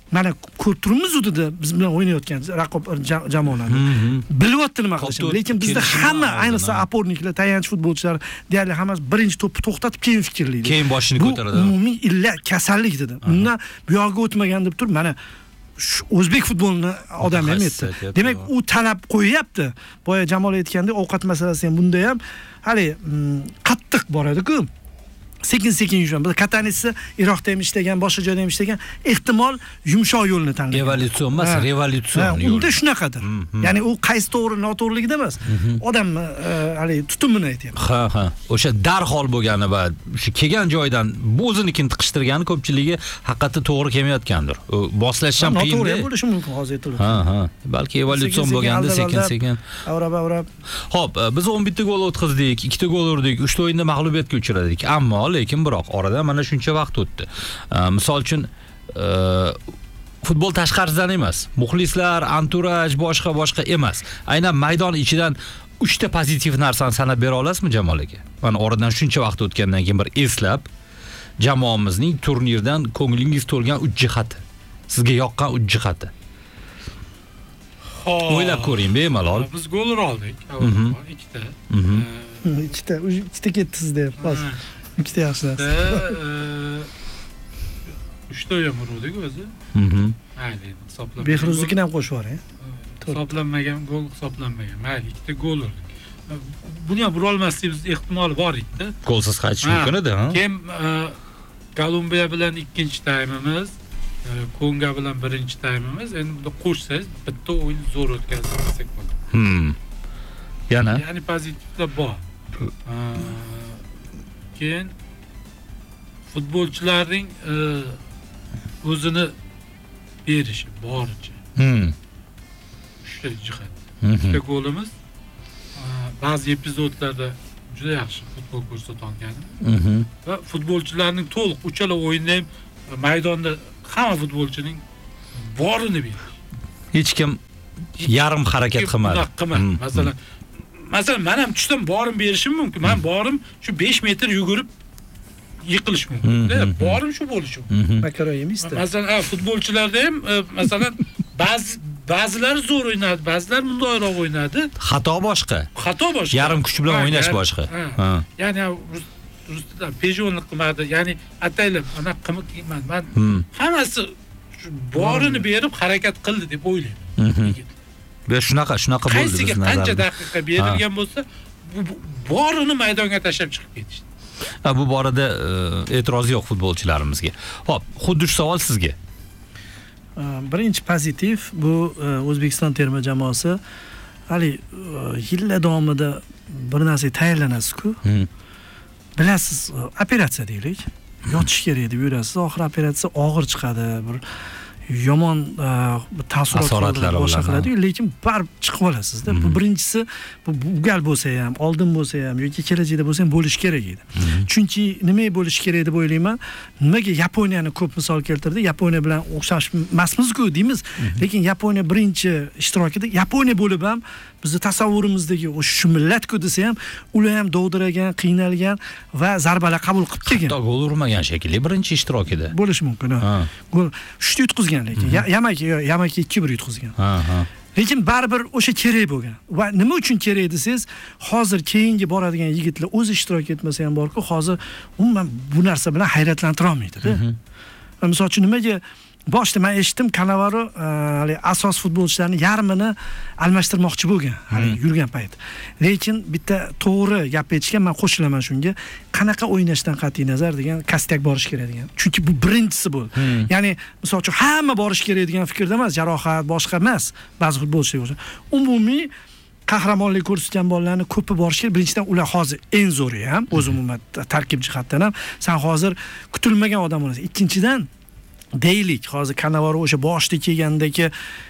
mana ko'rib turibmiz dedi biz bilan o'ynayotgan raqob jamoalarni. Bilyapti nima qilishini. Lekin bizda hamma, ayniqsa oporniklar, tayanch futbolchilar deyarli hammasi birinchi to'pni to'xtatib keyin fikrlaydi. Keyin boshini ko'taradi. Bu umumiy illat, kasallik dedi. Undan bu yoqqa o'tmagan deb turib, mana o'zbek futbolini odam ham aytdi. Demak, u talab qo'yyapti. Boya Jamol aytgandek, ovqat masalasi ham bunda ham hali qattiq boradi-ku. Sekin-sekin yurishadi. Biz Katanisi Iroqda ham ishlagan, boshqa joyda ham ishlagan, ehtimol yumshoq yo'lni tanlagan. Evolyutsion emas, revolyutsion yo'l. Unda shunaqadir. Ya'ni u qaysi to'g'ri, noto'g'riligida emas. Odam hali tutumini aytyapti. Ha, ha. O'sha darhol bo'lgani va shu kelgan joydan o'zinikini tiqishtirgani ko'pchiligi haqiqatda to'g'ri kelmayotgandir. U boslash ham qiyin. Noto'g'ri ham bo'lishi mumkin hozir aytiladi. Ha, ha. Balki evolyutsion bo'lganda sekin-sekin. Avrab-avrab. Xo'p, biz o'n bitta gol o'tkazdik, ikkita gol urdik, uchta o'yinda mag'lubiyatga uchradik. Ammo lekin biroq orada mana shuncha vaqt o'tdi. Misol uchun futbol tashqarisidan emas, muxlislar, anturaj, boshqa boshqa emas. Aynan maydon ichidan uchta pozitiv narsani sanab bera olasizmi Jamol aka? Mana oradan shuncha vaqt o'tgandan keyin bir eslab, jamoamizning turnirdan ko'nglingiz to'lgan uch jihati, sizga yoqqan uch jihati. O'ylab ko'ring, bemalol. Biz gol oldik, ikkita. Ikkita, ikkita ketdi sizda, hozir. Ikkita yaxshi. uchta o'yin urdik o'zi. Mhm. Mayli, hisoblanmagan. Behruznikini ham qo'shib yuboring. Hisoblanmagan gol hisoblanmagan. Mayli, ikkita gol urdik. Buni ham ura olmasligimiz ehtimoli bor edi. Golsiz qaytish mumkin edi, ha? Keyin Kolumbiya bilan ikkinchi taymimiz, Konga bilan birinchi taymimiz, endi bunda qo'shsangiz bitta o'yin zo'r o'tkazsak bo'ladi. Hmm. Yana? Ya'ni pozitivlar bor. Keyin futbolchilarning o'zini berishi boricha. Hmm. Shu jihat. Ikkita golimiz ba'zi epizodlarda juda yaxshi futbol ko'rsatgan. Mhm. Va futbolchilarning to'liq uchala o'yinda ham maydonda hamma futbolchining borini berdi. Hech kim yarim harakat qilmadi. Masalan, masalan, men ham tushdim, borim berishim mumkin. Men borim shu besh metr yugurib yiqilish mumkin. Borim shu bo'lishi mumkin. Makaroyimizda. Masalan, futbolchilarda ham masalan ba'zi ba'zilari zo'r o'ynadi, ba'zilar bundoyroq o'ynadi. Xato boshqa. Xato boshqa. Yarim kuch bilan o'ynash boshqa. Ha. Ya'ni rusdan pejonlik qilmadi. Ya'ni ataylab ana qilmagan. Men hammasi borini berib harakat qildi deb o'ylayman. Va shunaqa, shunaqa bo'ldi bizning nazarda. Qaysiga qancha daqiqa berilgan bo'lsa, borini maydonga tashlab chiqib ketishdi. Ha, bu borada e'tiroz yo'q futbolchilarimizga. Xo'p, xuddi shu savol sizga. Birinchi pozitiv bu O'zbekiston terma jamoasi hali yillar davomida bir narsa tayyorlanasiz-ku. Bilasiz, operatsiya deylik. Yotish kerak deb yurasiz, oxir operatsiya og'ir chiqadi, bir yomon taassurotlar boshqa qiladi, lekin baribir chiqib olasiz-da. Bu birinchisi, bu gal bo'lsa ham, oldin bo'lsa ham yoki kelajakda bo'lsa ham bo'lish kerak edi. Chunki nima bo'lish kerak deb o'ylayman? Nimaga Yaponiyani ko'p misol keltirdi? Yaponiya bilan o'xshash emasmiz-ku deymiz, lekin Yaponiya birinchi ishtirokida Yaponiya bo'lib ham bizni tasavvurimizdagi o'sha shu millat-ku desa ham, ular ham dovdiragan, qiynalgan va zarbalar qabul qilib kelgan. Hatto gol urmagan shekilli birinchi ishtirokida. Bo'lishi mumkin, ha. Gol uchta yutqizgan lekin. Yamaki, Yamaki ikki bir yutqizgan. Ha, ha. Lekin baribir o'sha kerak bo'lgan. Va nima uchun kerak desangiz, hozir keyingi boradigan yigitlar o'zi ishtirok etmasa ham borku, hozir umuman bu narsa bilan hayratlantira olmaydi-da. Misol uchun nimaga boshda men eshitdim, Cannavaro hali asos futbolchilarning yarmini almashtirmoqchi bo'lgan, hali yurgan payt. Lekin bitta to'g'ri gap aytishgan, men qo'shilaman shunga. Qanaqa o'ynashdan qat'iy nazar degan kastak borish kerak degan. Chunki bu birinchisi bo'ldi. Ya'ni misol uchun hamma borish kerak degan fikrda emas, jarohat boshqa emas, ba'zi futbolchilar bo'lsa. Umumiy qahramonlik ko'rsatgan bolalarni ko'pi borish kerak. Birinchidan ular hozir eng zo'ri ham, o'z umuman tarkib jihatdan ham sen hozir kutilmagan odam bo'lasan. Ikkinchidan deylik, hozir Cannavaro o'sha boshda kelgandagi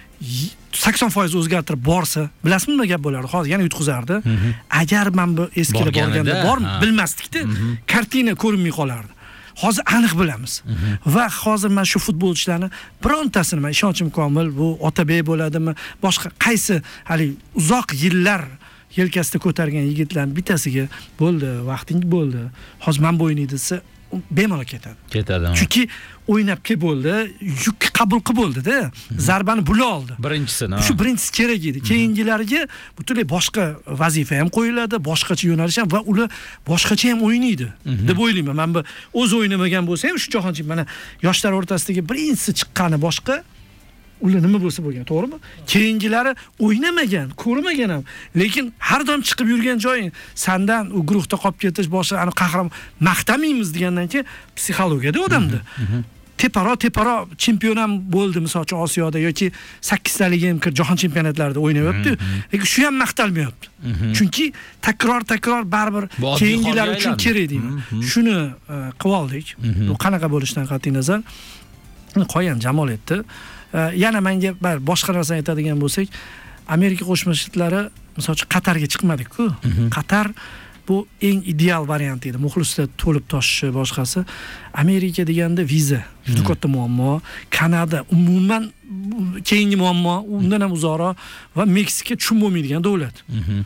sakson foiz o'zgartirib borsa, bilasizmi nima gap bo'lardi? Hozir yana yutqizardi. Agar men bu eskirib borganda bormi, bilmasdik-da. Kartina ko'rinmay qolardi. Hozir aniq bilamiz. Va hozir men shu futbolchilarni birontasini men ishonchim komil, bu Otabek bo'ladimi, boshqa qaysi hali uzoq yillar yelkasida ko'targan yigitlarning bittasiga bo'ldi, vaqting bo'ldi. Hozir men bo'ynay desa, bemalol ketadi. Ketadi. Chunki o'ynab kelib bo'ldi, yuk qabul qilib bo'ldi-da, zarbani bula oldi. Birinchisini. Shu birinchisi kerak edi. Keyingilariga butunlay boshqa vazifa ham qo'yiladi, boshqacha yo'nalish ham va ular boshqacha ham o'ynaydi deb o'ylayman. Men bu o'z o'ynamagan bo'lsa ham shu jahon chempionati mana yoshlar o'rtasidagi birinchisi chiqqani boshqa ular nima bo'lsa bo'lgan, to'g'rimi? Keyingilari o'ynamagan, ko'rmagan ham, lekin har doim chiqib yurgan joying sandan u guruhda qolib ketish, boshqa ani qahramon maqtamaymiz degandan keyin psixologiyada odamda. Teparo teparo chempion ham bo'ldi, masalan, Osiyoda yoki sakkiztalik ham jahon chempionatlarida o'ynayapti. Lekin shu ham maqtalmayapti. Chunki takror takror baribir keyingilar uchun kerak deyman. Shuni qilib oldik. Bu qanaqa bo'lishidan qat'iy nazar Qo'yan Jamol aytdi. Yana menga boshqa narsani aytadigan bo'lsak, Amerika Qo'shma Shtatlari masalan Qatarga chiqmadik-ku. Qatar bu eng ideal variant edi. Muxlislar to'lib toshishi boshqasi. Amerika deganda viza juda katta muammo. Kanada umuman keyingi muammo, undan ham uzoqroq va Meksika tushunmaydigan davlat.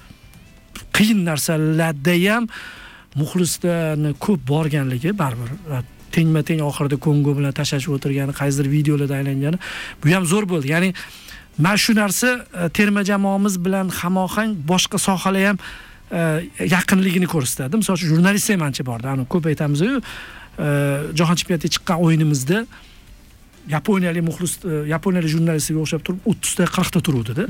Qiyin narsalarda ham muxlislarni ko'p borganligi baribir tengma-teng oxirida Kongo bilan tashlashib o'tirgani, qaysidir videolarda aylangani, bu ham zo'r bo'ldi. Ya'ni men shu narsa terma jamoamiz bilan hamohang boshqa sohalar ham yaqinligini ko'rsatadi. Masalan, jurnalist ham ancha bordi. Ani ko'p aytamiz-ku, jahon chempionatiga chiqqan o'yinimizda yaponiyalik muxlis, yaponiyalik jurnalistga o'xshab turib o'ttiz ta qirq ta turuvdi-da.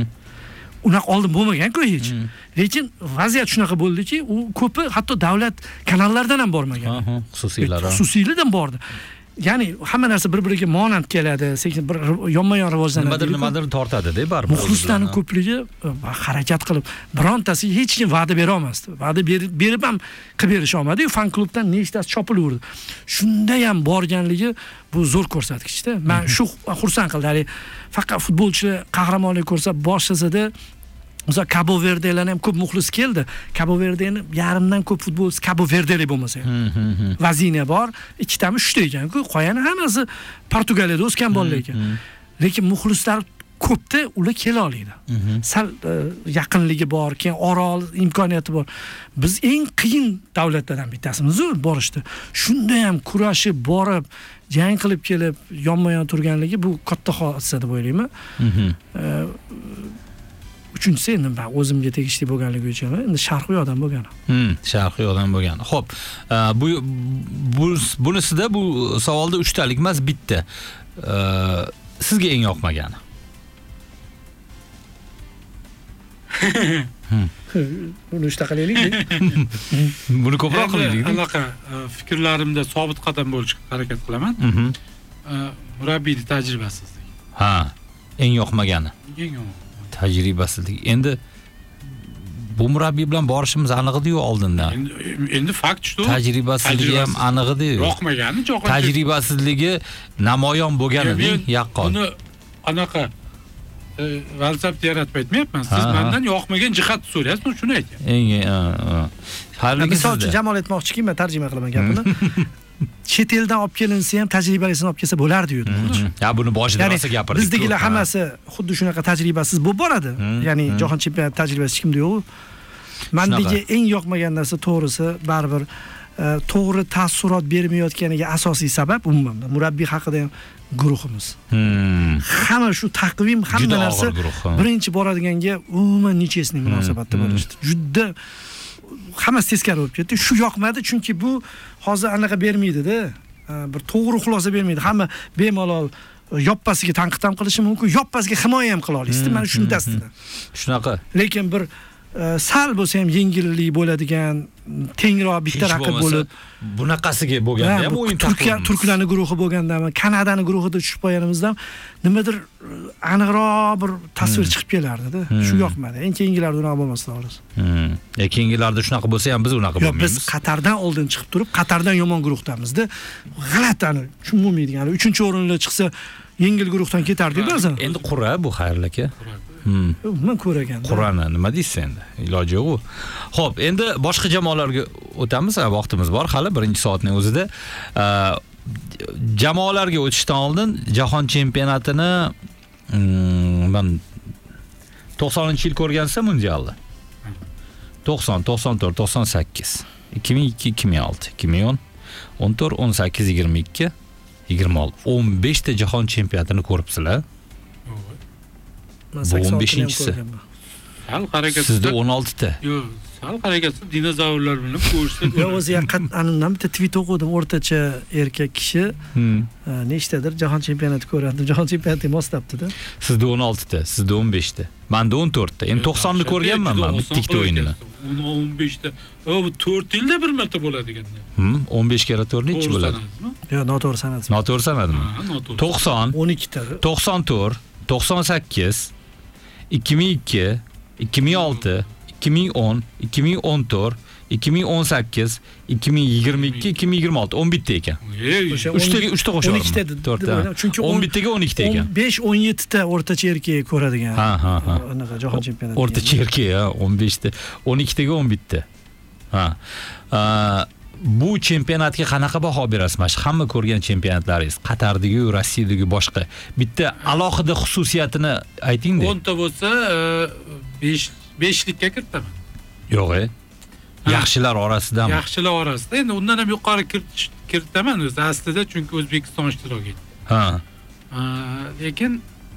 Unaqa oldin bo'lmagan-ku hech. Lekin vaziyat shunaqa bo'ldiki, u ko'pi hatto davlat kanallaridan ham bormagan. Xususiylar. Xususiylardan bordi. Ya'ni hamma narsa bir-biriga monand keladi, sekin bir yonma-yon rivojlanadi. Nimadir nimadir tortadi-da baribir. Muxlislarning ko'pligi harakat qilib, birontasi hech kim va'da bera olmasdi. Va'da berib ham qilib berish olmadi. Fan klubdan nechtasi chopilaverdi. Shunda ham borganligi bu zo'r ko'rsatkich-da. Men shu xursand qildi. Ya'ni faqat futbolchilar qahramonlik ko'rsatib boshlasa-da, Mesela Cabo Verde'lar ham ko'p muxlis keldi. Cabo Verde'ni yarimdan ko'p futbolchi Cabo Verde'lik bo'lmasa ham. Vazina bor, ikkitami uchta ekan-ku. Qo'yani hammasi Portugaliyada o'sgan bolalar ekan. Lekin muxlislar ko'pda ular kela oladi. Sal yaqinligi bor, keyin orol imkoniyati bor. Biz eng qiyin davlatlardan bittasimiz-ku borishdi. Shunda ham kurashib borib, jang qilib kelib, yonma-yon turganligi bu katta hodisa deb o'ylayman. Uchinchisi endi men o'zimga tegishli bo'lganligi uchun endi sharqiy odam bo'lgan. Hmm, sharqiy odam bo'lgan. Xo'p, bu bu bunisida bu savolda uchtalik emas, bitta. Sizga eng yoqmagani? Buni uchta qilaylik. Buni ko'proq qilaylik. Anaqa fikrlarimda sobit qadam bo'lishga harakat qilaman. Murabbiyning tajribasizligi. Ha, eng yoqmagani. Eng yoqmagani. Tajribasizlik. Endi bu murabbiy bilan borishimiz aniq edi-yu oldindan. Endi endi fakt shu. Tajribasizligi ham aniq edi-yu. Yoqmagani, jo'qon. Tajribasizligi namoyon bo'lganining yaqqol. Buni anaqa valsabda yaratib aytmayapman. Siz mendan yoqmagan jihat so'rayapsiz, shuni ayting. Eng xayrli misol uchun Jamol aytmoqchiki, men tarjima qilaman gapini. Chet eldan olib kelinsa ham tajribalisini olib kelsa bo'lardi-yu. Ya buni boshida rosa gapirdik. Bizdagilar hammasi xuddi shunaqa tajribasiz bo'lib boradi. Ya'ni jahon chempionati tajribasi hech kimda yo'q. Mendagi eng yoqmagan narsa to'g'risi baribir to'g'ri taassurot bermayotganiga asosiy sabab umuman murabbiy haqida ham guruhimiz. Hamma shu taqvim, hamma narsa birinchi boradiganga umuman nechesining munosabatda bo'lishdi. Juda hammasi teskari bo'lib ketdi. Shu yoqmadi chunki bu hozir anaqa bermaydi-da. Bir to'g'ri xulosa bermaydi. Hamma bemalol yoppasiga tanqid ham qilishi mumkin, yoppasiga himoya ham qila olasiz. Mana shundasidan. Shunaqa. Lekin bir sal bo'lsa ham yengillik bo'ladigan, tengroq bitta raqib bo'lib, bunaqasiga bo'lganda ham o'yin Turkiya Turklarning guruhi bo'lgandami, Kanadaning guruhida tushib qo'yganimizdan nimadir aniqroq bir tasvir chiqib kelardi-da. Shu yoqmadi. Eng keyingilarda unaqa bo'lmasa xolos. Hmm. Ya keyingilarda shunaqa bo'lsa ham biz unaqa bo'lmaymiz. Biz Qatardan oldin chiqib turib, Qatardan yomon guruhdamizda. G'alatani tushunmaydigan. uchinchi o'ringa chiqsa yengil guruhdan ketardi ba'zan. Endi qura bu xayrli aka. Hmm. Men ko'ragan. Qur'onni nima deysiz endi? Iloji yo'q u. Xo'p, endi boshqa jamoalarga o'tamiz. Vaqtimiz bor hali birinchi soatning o'zida. Jamoalarga o'tishdan oldin jahon chempionatini men to'qsoninchi yil ko'rgansa mundialda. to'qson, to'qson to'rt, to'qson sakkiz, ikki ming ikki, ikki ming olti, ikki ming o'n. o'n to'rt, o'n sakkiz, yigirma ikki, yigirma olti, o'n besh ta jahon chempionatini ko'ribsizlar. Men Bu sakson o'n oltini ham beshinchisi. ko'rganman. Sal harakat. Sizda o'n olti ta. Yo'q, sal harakatsiz dinozavrlar bilan ko'rishsak. Yo, o'zi yaqin animdan bitta tweet o'qidim. O'rtacha erkak kishi Hmm. e, nechtadir jahon chempionati ko'radi. Jahon chempionatiga mos topdi-da. Sizda o'n olti ta, sizda o'n besh ta. Menda o'n to'rt ta. Endi to'qsonni ko'rganman men bitta ikkita o'yinni. o'n besh ta. O, bu to'rt yilda bir marta bo'ladiganda. Hmm, o'n besh karra to'rt nechi bo'ladi? Yo, noto'g'ri sanadi. Noto'g'ri sanadimi? Ha, noto'g'ri. to'qson, o'n ikki ta. to'qson to'rt, to'qson sakkiz, ikki ming ikki, ikki ming olti, ikki ming o'n, ikki ming o'n to'rt, ikki ming o'n sakkiz, ikki ming yigirma ikki, ikki ming yigirma olti, o'n bitta ekan. Ey, O'sha uch taga uch ta qo'shib o'n ikki ta deb o'ylayman. Chunki o'n bittaga o'n ikki ta ekan. o'n besh o'n yetti ta o'rtacha erkak ko'radigan. Ha, ha, ha. Anaqa jahon chempionati. O'rtacha erkak, ha, o'n besh ta, o'n ikki taga o'n bitta. Ha. A, bu chempionatga qanaqa baho berasiz? Mana hamma ko'rgan chempionatlaringiz, Qatardagi, Rossiyadagi boshqa bitta alohida xususiyatini ayting-da. o'n ta bo'lsa, besh beshlikka kiritaman. Yo'q-e. Yaxshilar orasidami? Yaxshilar orasida. Endi undan ham yuqori kiritish kiritaman o'zi aslida, chunki O'zbekiston ishtirok etdi. Ha. Lekin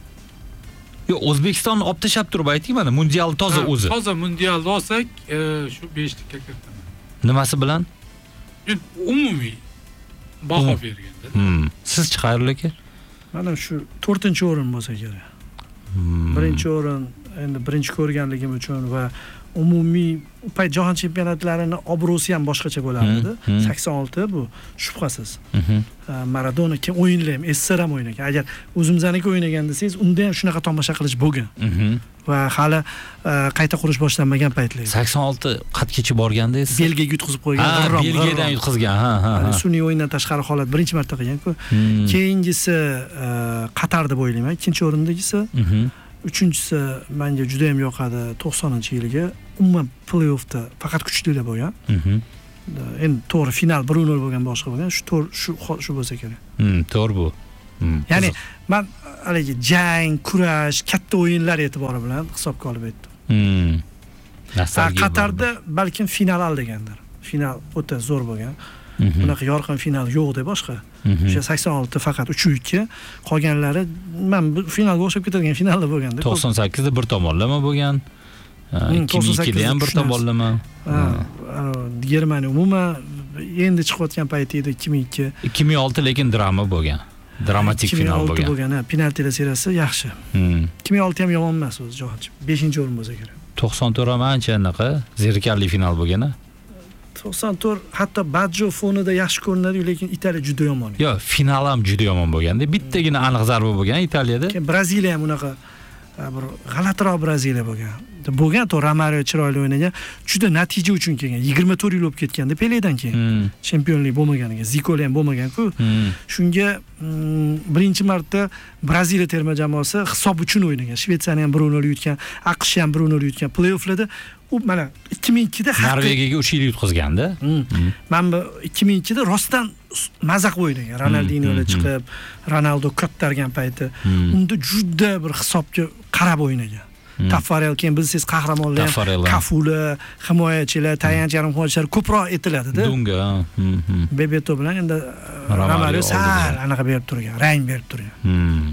Yo'q, O'zbekistonni olib tashab turib ayting mana, mundial toza ha, o'zi. Toza mundialni olsak, e, shu beshlikka kiritaman. Nimasi bilan? Endi umumiy baho Hmm. berganda. Hmm. Siz chiqarli aka? Mana shu to'rtinchi o'rin bo'lsa kerak. Hmm. Birinchi o'rin endi birinchi ko'rganligim uchun va umumiy u payt jahon chempionatlarini obro'si ham boshqacha bo'lardi. Hmm, hmm. sakson olti bu shubhasiz. Mhm. Maradona kim o'yinlar ham, S S R ham o'ynagan. Agar o'zimizniki o'ynagan desangiz, unda ham shunaqa tomosha qilish bo'lgan. Mhm. Va hali e, qayta qurish boshlanmagan paytlar. sakson olti qatgacha borgandingiz? Belgiyaga yutqizib qo'ygan. Ha, g'irrom, Belgiyadan g'irrom. yutqizgan. Ha, ha, ha. Sun'iy o'yindan tashqari holat birinchi marta qilgan-ku. Hmm. Keyingisi e, Qatar deb o'ylayman. Ikkinchi o'rindagisi, Mhm. uchinchisi menga juda ham yoqadi to'qsoninchi yilga. Umuman play-offda faqat kuchlilar bo'lgan. Mhm. Endi to'g'ri final bir nol bo'lgan boshqa bo'lgan. Shu to'g'ri shu shu bo'lsa kerak. Hmm, to'g'ri bu. Hmm. Ya'ni qiziq. men haligi jang, kurash, katta o'yinlar e'tibori bilan hisobga olib aytdim. Hmm. Ha, Nostalgiya Qatarda balkim final aldagandir. Final o'ta zo'r bo'lgan. bor. Mhm. Bunaqa yorqin final yo'q-da boshqa. Mhm. O'sha sakson olti faqat uch ikki, qolganlari men bu finalga o'xshab ketadigan finalda bo'lganda. to'qson sakkizda bir tomonlama bo'lgan. Hmm, ikki ming ikkida ham bir tushunasiz. tomonlama. Ha, Germaniya umuman endi chiqayotgan payti edi ikki ming ikki. ikki ming olti lekin drama bo'lgan. Dramatik final bo'lgan. bo'lgan. Ha, penaltilar seriyasi yaxshi. Hmm. ikki ming olti ham yomon emas o'zi jahon. beshinchi o'rin bo'lsa kerak. to'qson to'rt ham ancha anaqa zerikarli final bo'lgan-a. to'qson to'rt hatto Baggio fonida yaxshi ko'rinadi, lekin Italiya juda yomon. Yo'q, final ham juda yomon bo'lganda, bittagina aniq zarba bo'lgan Italiyada. Keyin Braziliya ham unaqa bir g'alatiroq Braziliya bo'lgan. Bo'lgan to Romario chiroyli o'ynagan, juda natija uchun kelgan. yigirma to'rt yil o'tib ketganda Peledan keyin Hmm. chempionlik bo'lmaganiga, Ziko'li ham bo'lmagan-ku. Hmm. Shunga mm, birinchi marta Braziliya terma jamoasi hisob uchun o'ynagan. Shvetsiyani ham bir nol yutgan, AQSh ham bir nol yutgan. Play-offlarda u mana ikki ming ikkida Norvegiyaga uch yil yutqizganda. Hmm. Men bu ikki ming ikkida rostdan mazaq o'ynagan. Ronaldinho Hmm, chiqib, Ronaldo ko'targan payti. Hmm. Unda juda bir hisobga qarab o'ynagan. Hmm. Taffarel keyin bilsangiz qahramonlar, Taffarel ham. Kafular, himoyachilar, tayanch yarim himoyachilar ko'proq etiladi-da. Dunga. Hmm. hmm. Bebeto bilan endi Romario Romario sal oldiga. anaqa berib turgan, rang berib turgan. Hmm.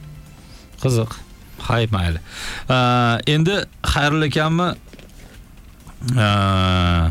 Qiziq. Hay, mayli. Uh, endi xayrli ekanmi? Uh,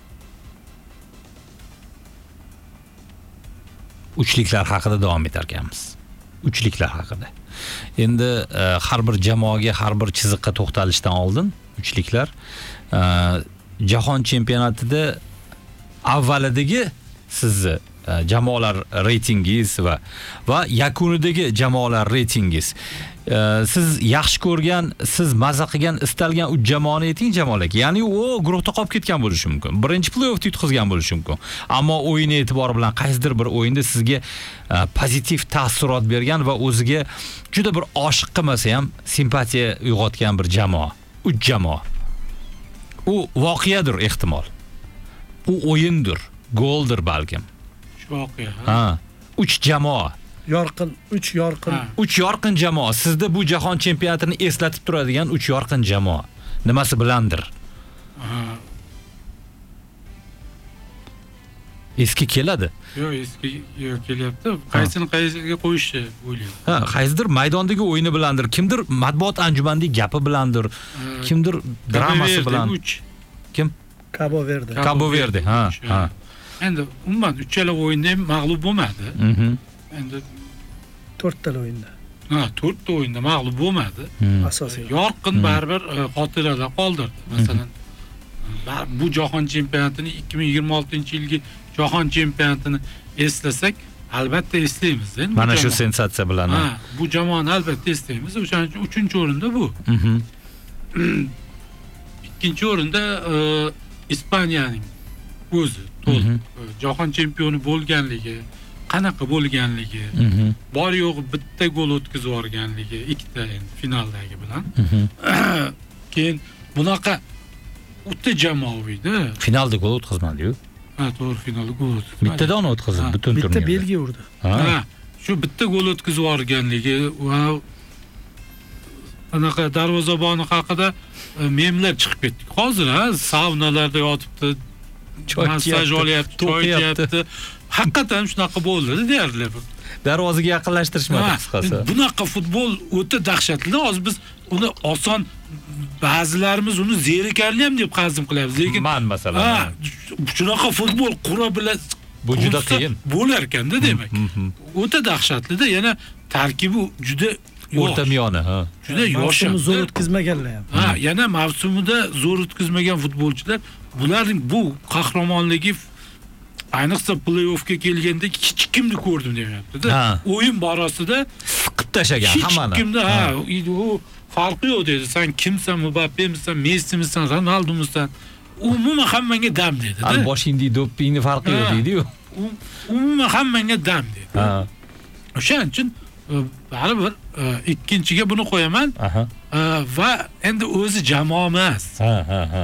uchliklar haqida davom etar ekanmiz. Uchliklar haqida. Endi uh, har bir jamoaga, har bir chiziqqa to'xtalishdan oldin uchliklar uh, jahon chempionatida avvalidagi sizni uh, jamoalar reytingingiz va va yakunidagi jamoalar reytingingiz. Uh, siz yaxshi ko'rgan, siz mazza qilgan, istalgan uch jamoani ayting jamoalarga. Ya'ni u guruhda qolib ketgan bo'lishi mumkin. Birinchi play-offda yutqizgan bo'lishi mumkin. Ammo o'yin e'tibori bilan qaysidir bir o'yinda sizga uh, pozitiv ta'sirot bergan va o'ziga juda bir oshiq qilmasa ham simpatiya uyg'otgan bir jamoa. uch jamoa. U voqeadir ehtimol. U o'yindir, goldir balkim. Shu voqea. Ha, uch jamoa. Yorqin, uch yorqin. Ha. uch yorqin jamoa. Sizda bu jahon chempionatini eslatib turadigan uch yorqin jamoa. Nimasi bilandir? Ha. Eski keladi. Yo'q, eski yo'q kelyapti. Qaysini qaysiga qo'yishni o'ylayman. Ha, qaysidir maydondagi o'yini bilandir, kimdir matbuot anjumanidagi gapi bilandir, kimdir dramasi bilan. Kim? Cabo Verde. Cabo Verde, ha, ha. Endi umuman uchala o'yinda ham mag'lub bo'lmadi. Mhm. Endi to'rtta o'yinda. ha, to'rtta o'yinda mag'lub bo'lmadi. Asosiy. Yorqin baribir xotirada qoldirdi. Masalan, bu jahon chempionatini ikki ming yigirma oltinchi yilgi jahon chempionatini eslasak, albatta eslaymiz. Mana shu sensatsiya bilan. Ha, bu jamoani albatta eslaymiz. O'shaning uchun uchinchi o'rinda bu. Mhm. Ikkinchi o'rinda Ispaniyaning o'zi to'liq jahon chempioni bo'lganligi, qanaqa bo'lganligi, bor yo'g'i bitta gol o'tkazib yuborganligi, ikkita endi finaldagi bilan. Keyin bunaqa o'ta jamoaviyda. Finalda gol o'tkazmadi-yu. Ha, to'g'ri, finalda gol o'tkazdi. Bittadan o'tkazdi butun turnirda. Bitta Belgiya urdi. Ha, shu bitta gol o'tkazib yuborganligi va anaqa darvozaboni haqida memlar chiqib ketdik. Hozir ha, saunalarda yotibdi, massaj olyapti, choy ichayapti. Haqiqatan shunaqa bo'ldi deyarli. Darvozaga yaqinlashtirishmadi qisqasi. Bunaqa futbol o'ta dahshatli. Hozir biz uni oson, ba'zilarimiz uni zerikarli ham deb hazm qilyapmiz, lekin man masalan. Ha, shunaqa futbol qura bilan bu juda qiyin bo'lar ekanda demak. O'ta dahshatli-da, yana tarkibi juda o'rtamiyona, ha. Juda yosh, zo'r o'tkazmaganlar ham. Ha, yana mavsumida zo'r o'tkazmagan futbolchilar, bularning bu qahramonligi ayniqsa play-offga kelganda hech kimni ko'rdim deyapti-da. O'yin borasida siqib tashagan hammani. Hech kimda, ha, u farqi yo'q dedi. Sen kimsan, Mbappemisan, Messimisan, Ronaldomisan? Umuman hammaga dam dedi. Al boshingni do'ppingni farqi yo'q deydi-yu. Umuman hammaga dam dedi. Ha. O'shaning uchun baribir ikkinchiga buni qo'yaman. Va endi o'zi jamoa emas. Ha, ha, ha.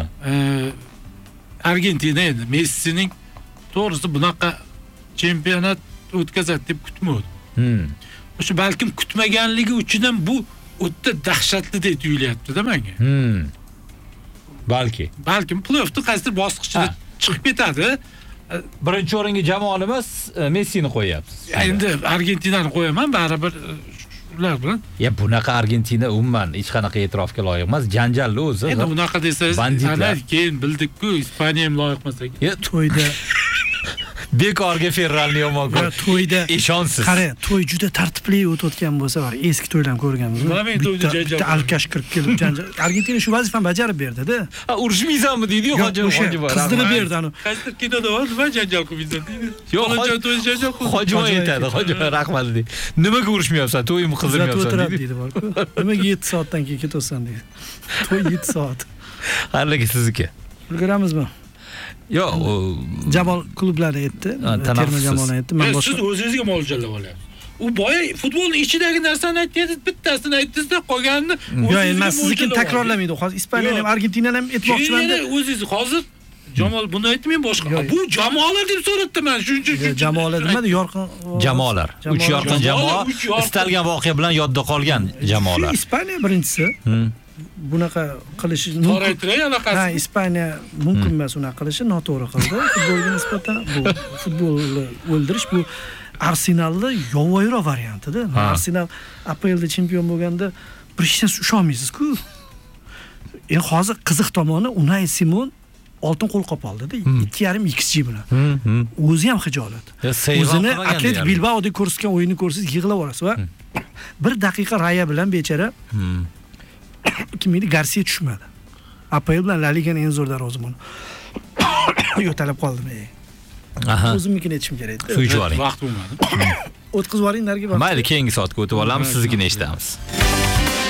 Argentina endi Messining to'g'risi bunaqa chempionat o'tkazadi deb kutmadim. Hmm. O'sha balkim kutmaganligi uchun ham bu o'ta dahshatli deb tuyulyapti-da menga. Hmm. Balki. Balkim play-offda qaysidir bosqichda chiqib ketadi. Birinchi o'ringa jamoani emas, Messini qo'yapsiz. Endi Argentinani qo'yaman, baribir ular bilan. Ya bunaqa Argentina umuman hech qanaqa e'tirofga loyiq emas, janjalli o'zi. Endi bunaqa desangiz, ana keyin bildik-ku, Ispaniya ham loyiq emas ekan. Ya to'yda bekorga Ferralni yomon ko'rib. Ya to'yda ishonsiz. Qara, to'y juda tartibli o'tayotgan bo'lsa, var, eski to'ylarni ko'rganmiz. Bitta bitta alkash kirib kelib janjal. Argentina shu vazifani bajarib berdi-da. Ha, urishmaysanmi deydi-yu, hoji hoji bor. Qizdirib berdi ani. Qaysidir kinoda bor, nima janjal qilib deydi. Yo'q, to'y janjal qilib. Hoji aytadi, hoji rahmat deydi. Nimaga urishmayapsan? To'yimni qizdirmayapsan deydi. Nimaga yetti soatdan keyin ketasan deydi. To'y yetti soat. Harligi sizniki. Ulguramizmi? Yo'q, Jamol klublarni aytdi, terma jamoani aytdi. Men boshqa siz o'zingizga mo'ljallab olyapsiz. U boya futbolning ichidagi narsani aytdingiz, bittasini aytdingiz-da, qolganini yo'q, endi men sizniki takrorlamaydi. Hozir Ispaniya ham, Argentina ham aytmoqchiman-da. O'zingiz hozir Jamol buni aytmayman boshqa. Bu jamoalar deb so'ratdim men, shuning uchun. Jamoalar demadi, yorqin jamoalar. Uch yorqin jamoa, istalgan voqea bilan yodda qolgan jamoalar. Ispaniya birinchisi. Bunaqa qilishi mumkin. Ha, Ispaniya mumkin emas unaqa qilishi, noto'g'ri qildi. Futbolga nisbatan bu futbolni o'ldirish, bu Arsenalni yovvoyiroq variantida. Arsenal A P L da chempion bo'lganda bir hech narsa ushonmaysiz-ku. Endi hozir qiziq tomoni Unai Simon oltin qo'lqop oldi-da, ikki yarim X G bilan. O'zi ham xijolat. O'zini Atletik Bilbao'da ko'rsatgan o'yinni ko'rsangiz yig'lab olasiz va bir daqiqa Raya bilan bechara kim edi, Garcia tushmadi. A P L bilan La Liganing eng zo'r darvozaboni. Yo'talab qoldim. Aha. O'zimnikini aytishim kerak edi. Suv ichib oling. Vaqt bo'lmadi. O'tkazib oling, nariga vaqt. Mayli, keyingi soatga o'tib olamiz, siznikini eshitamiz.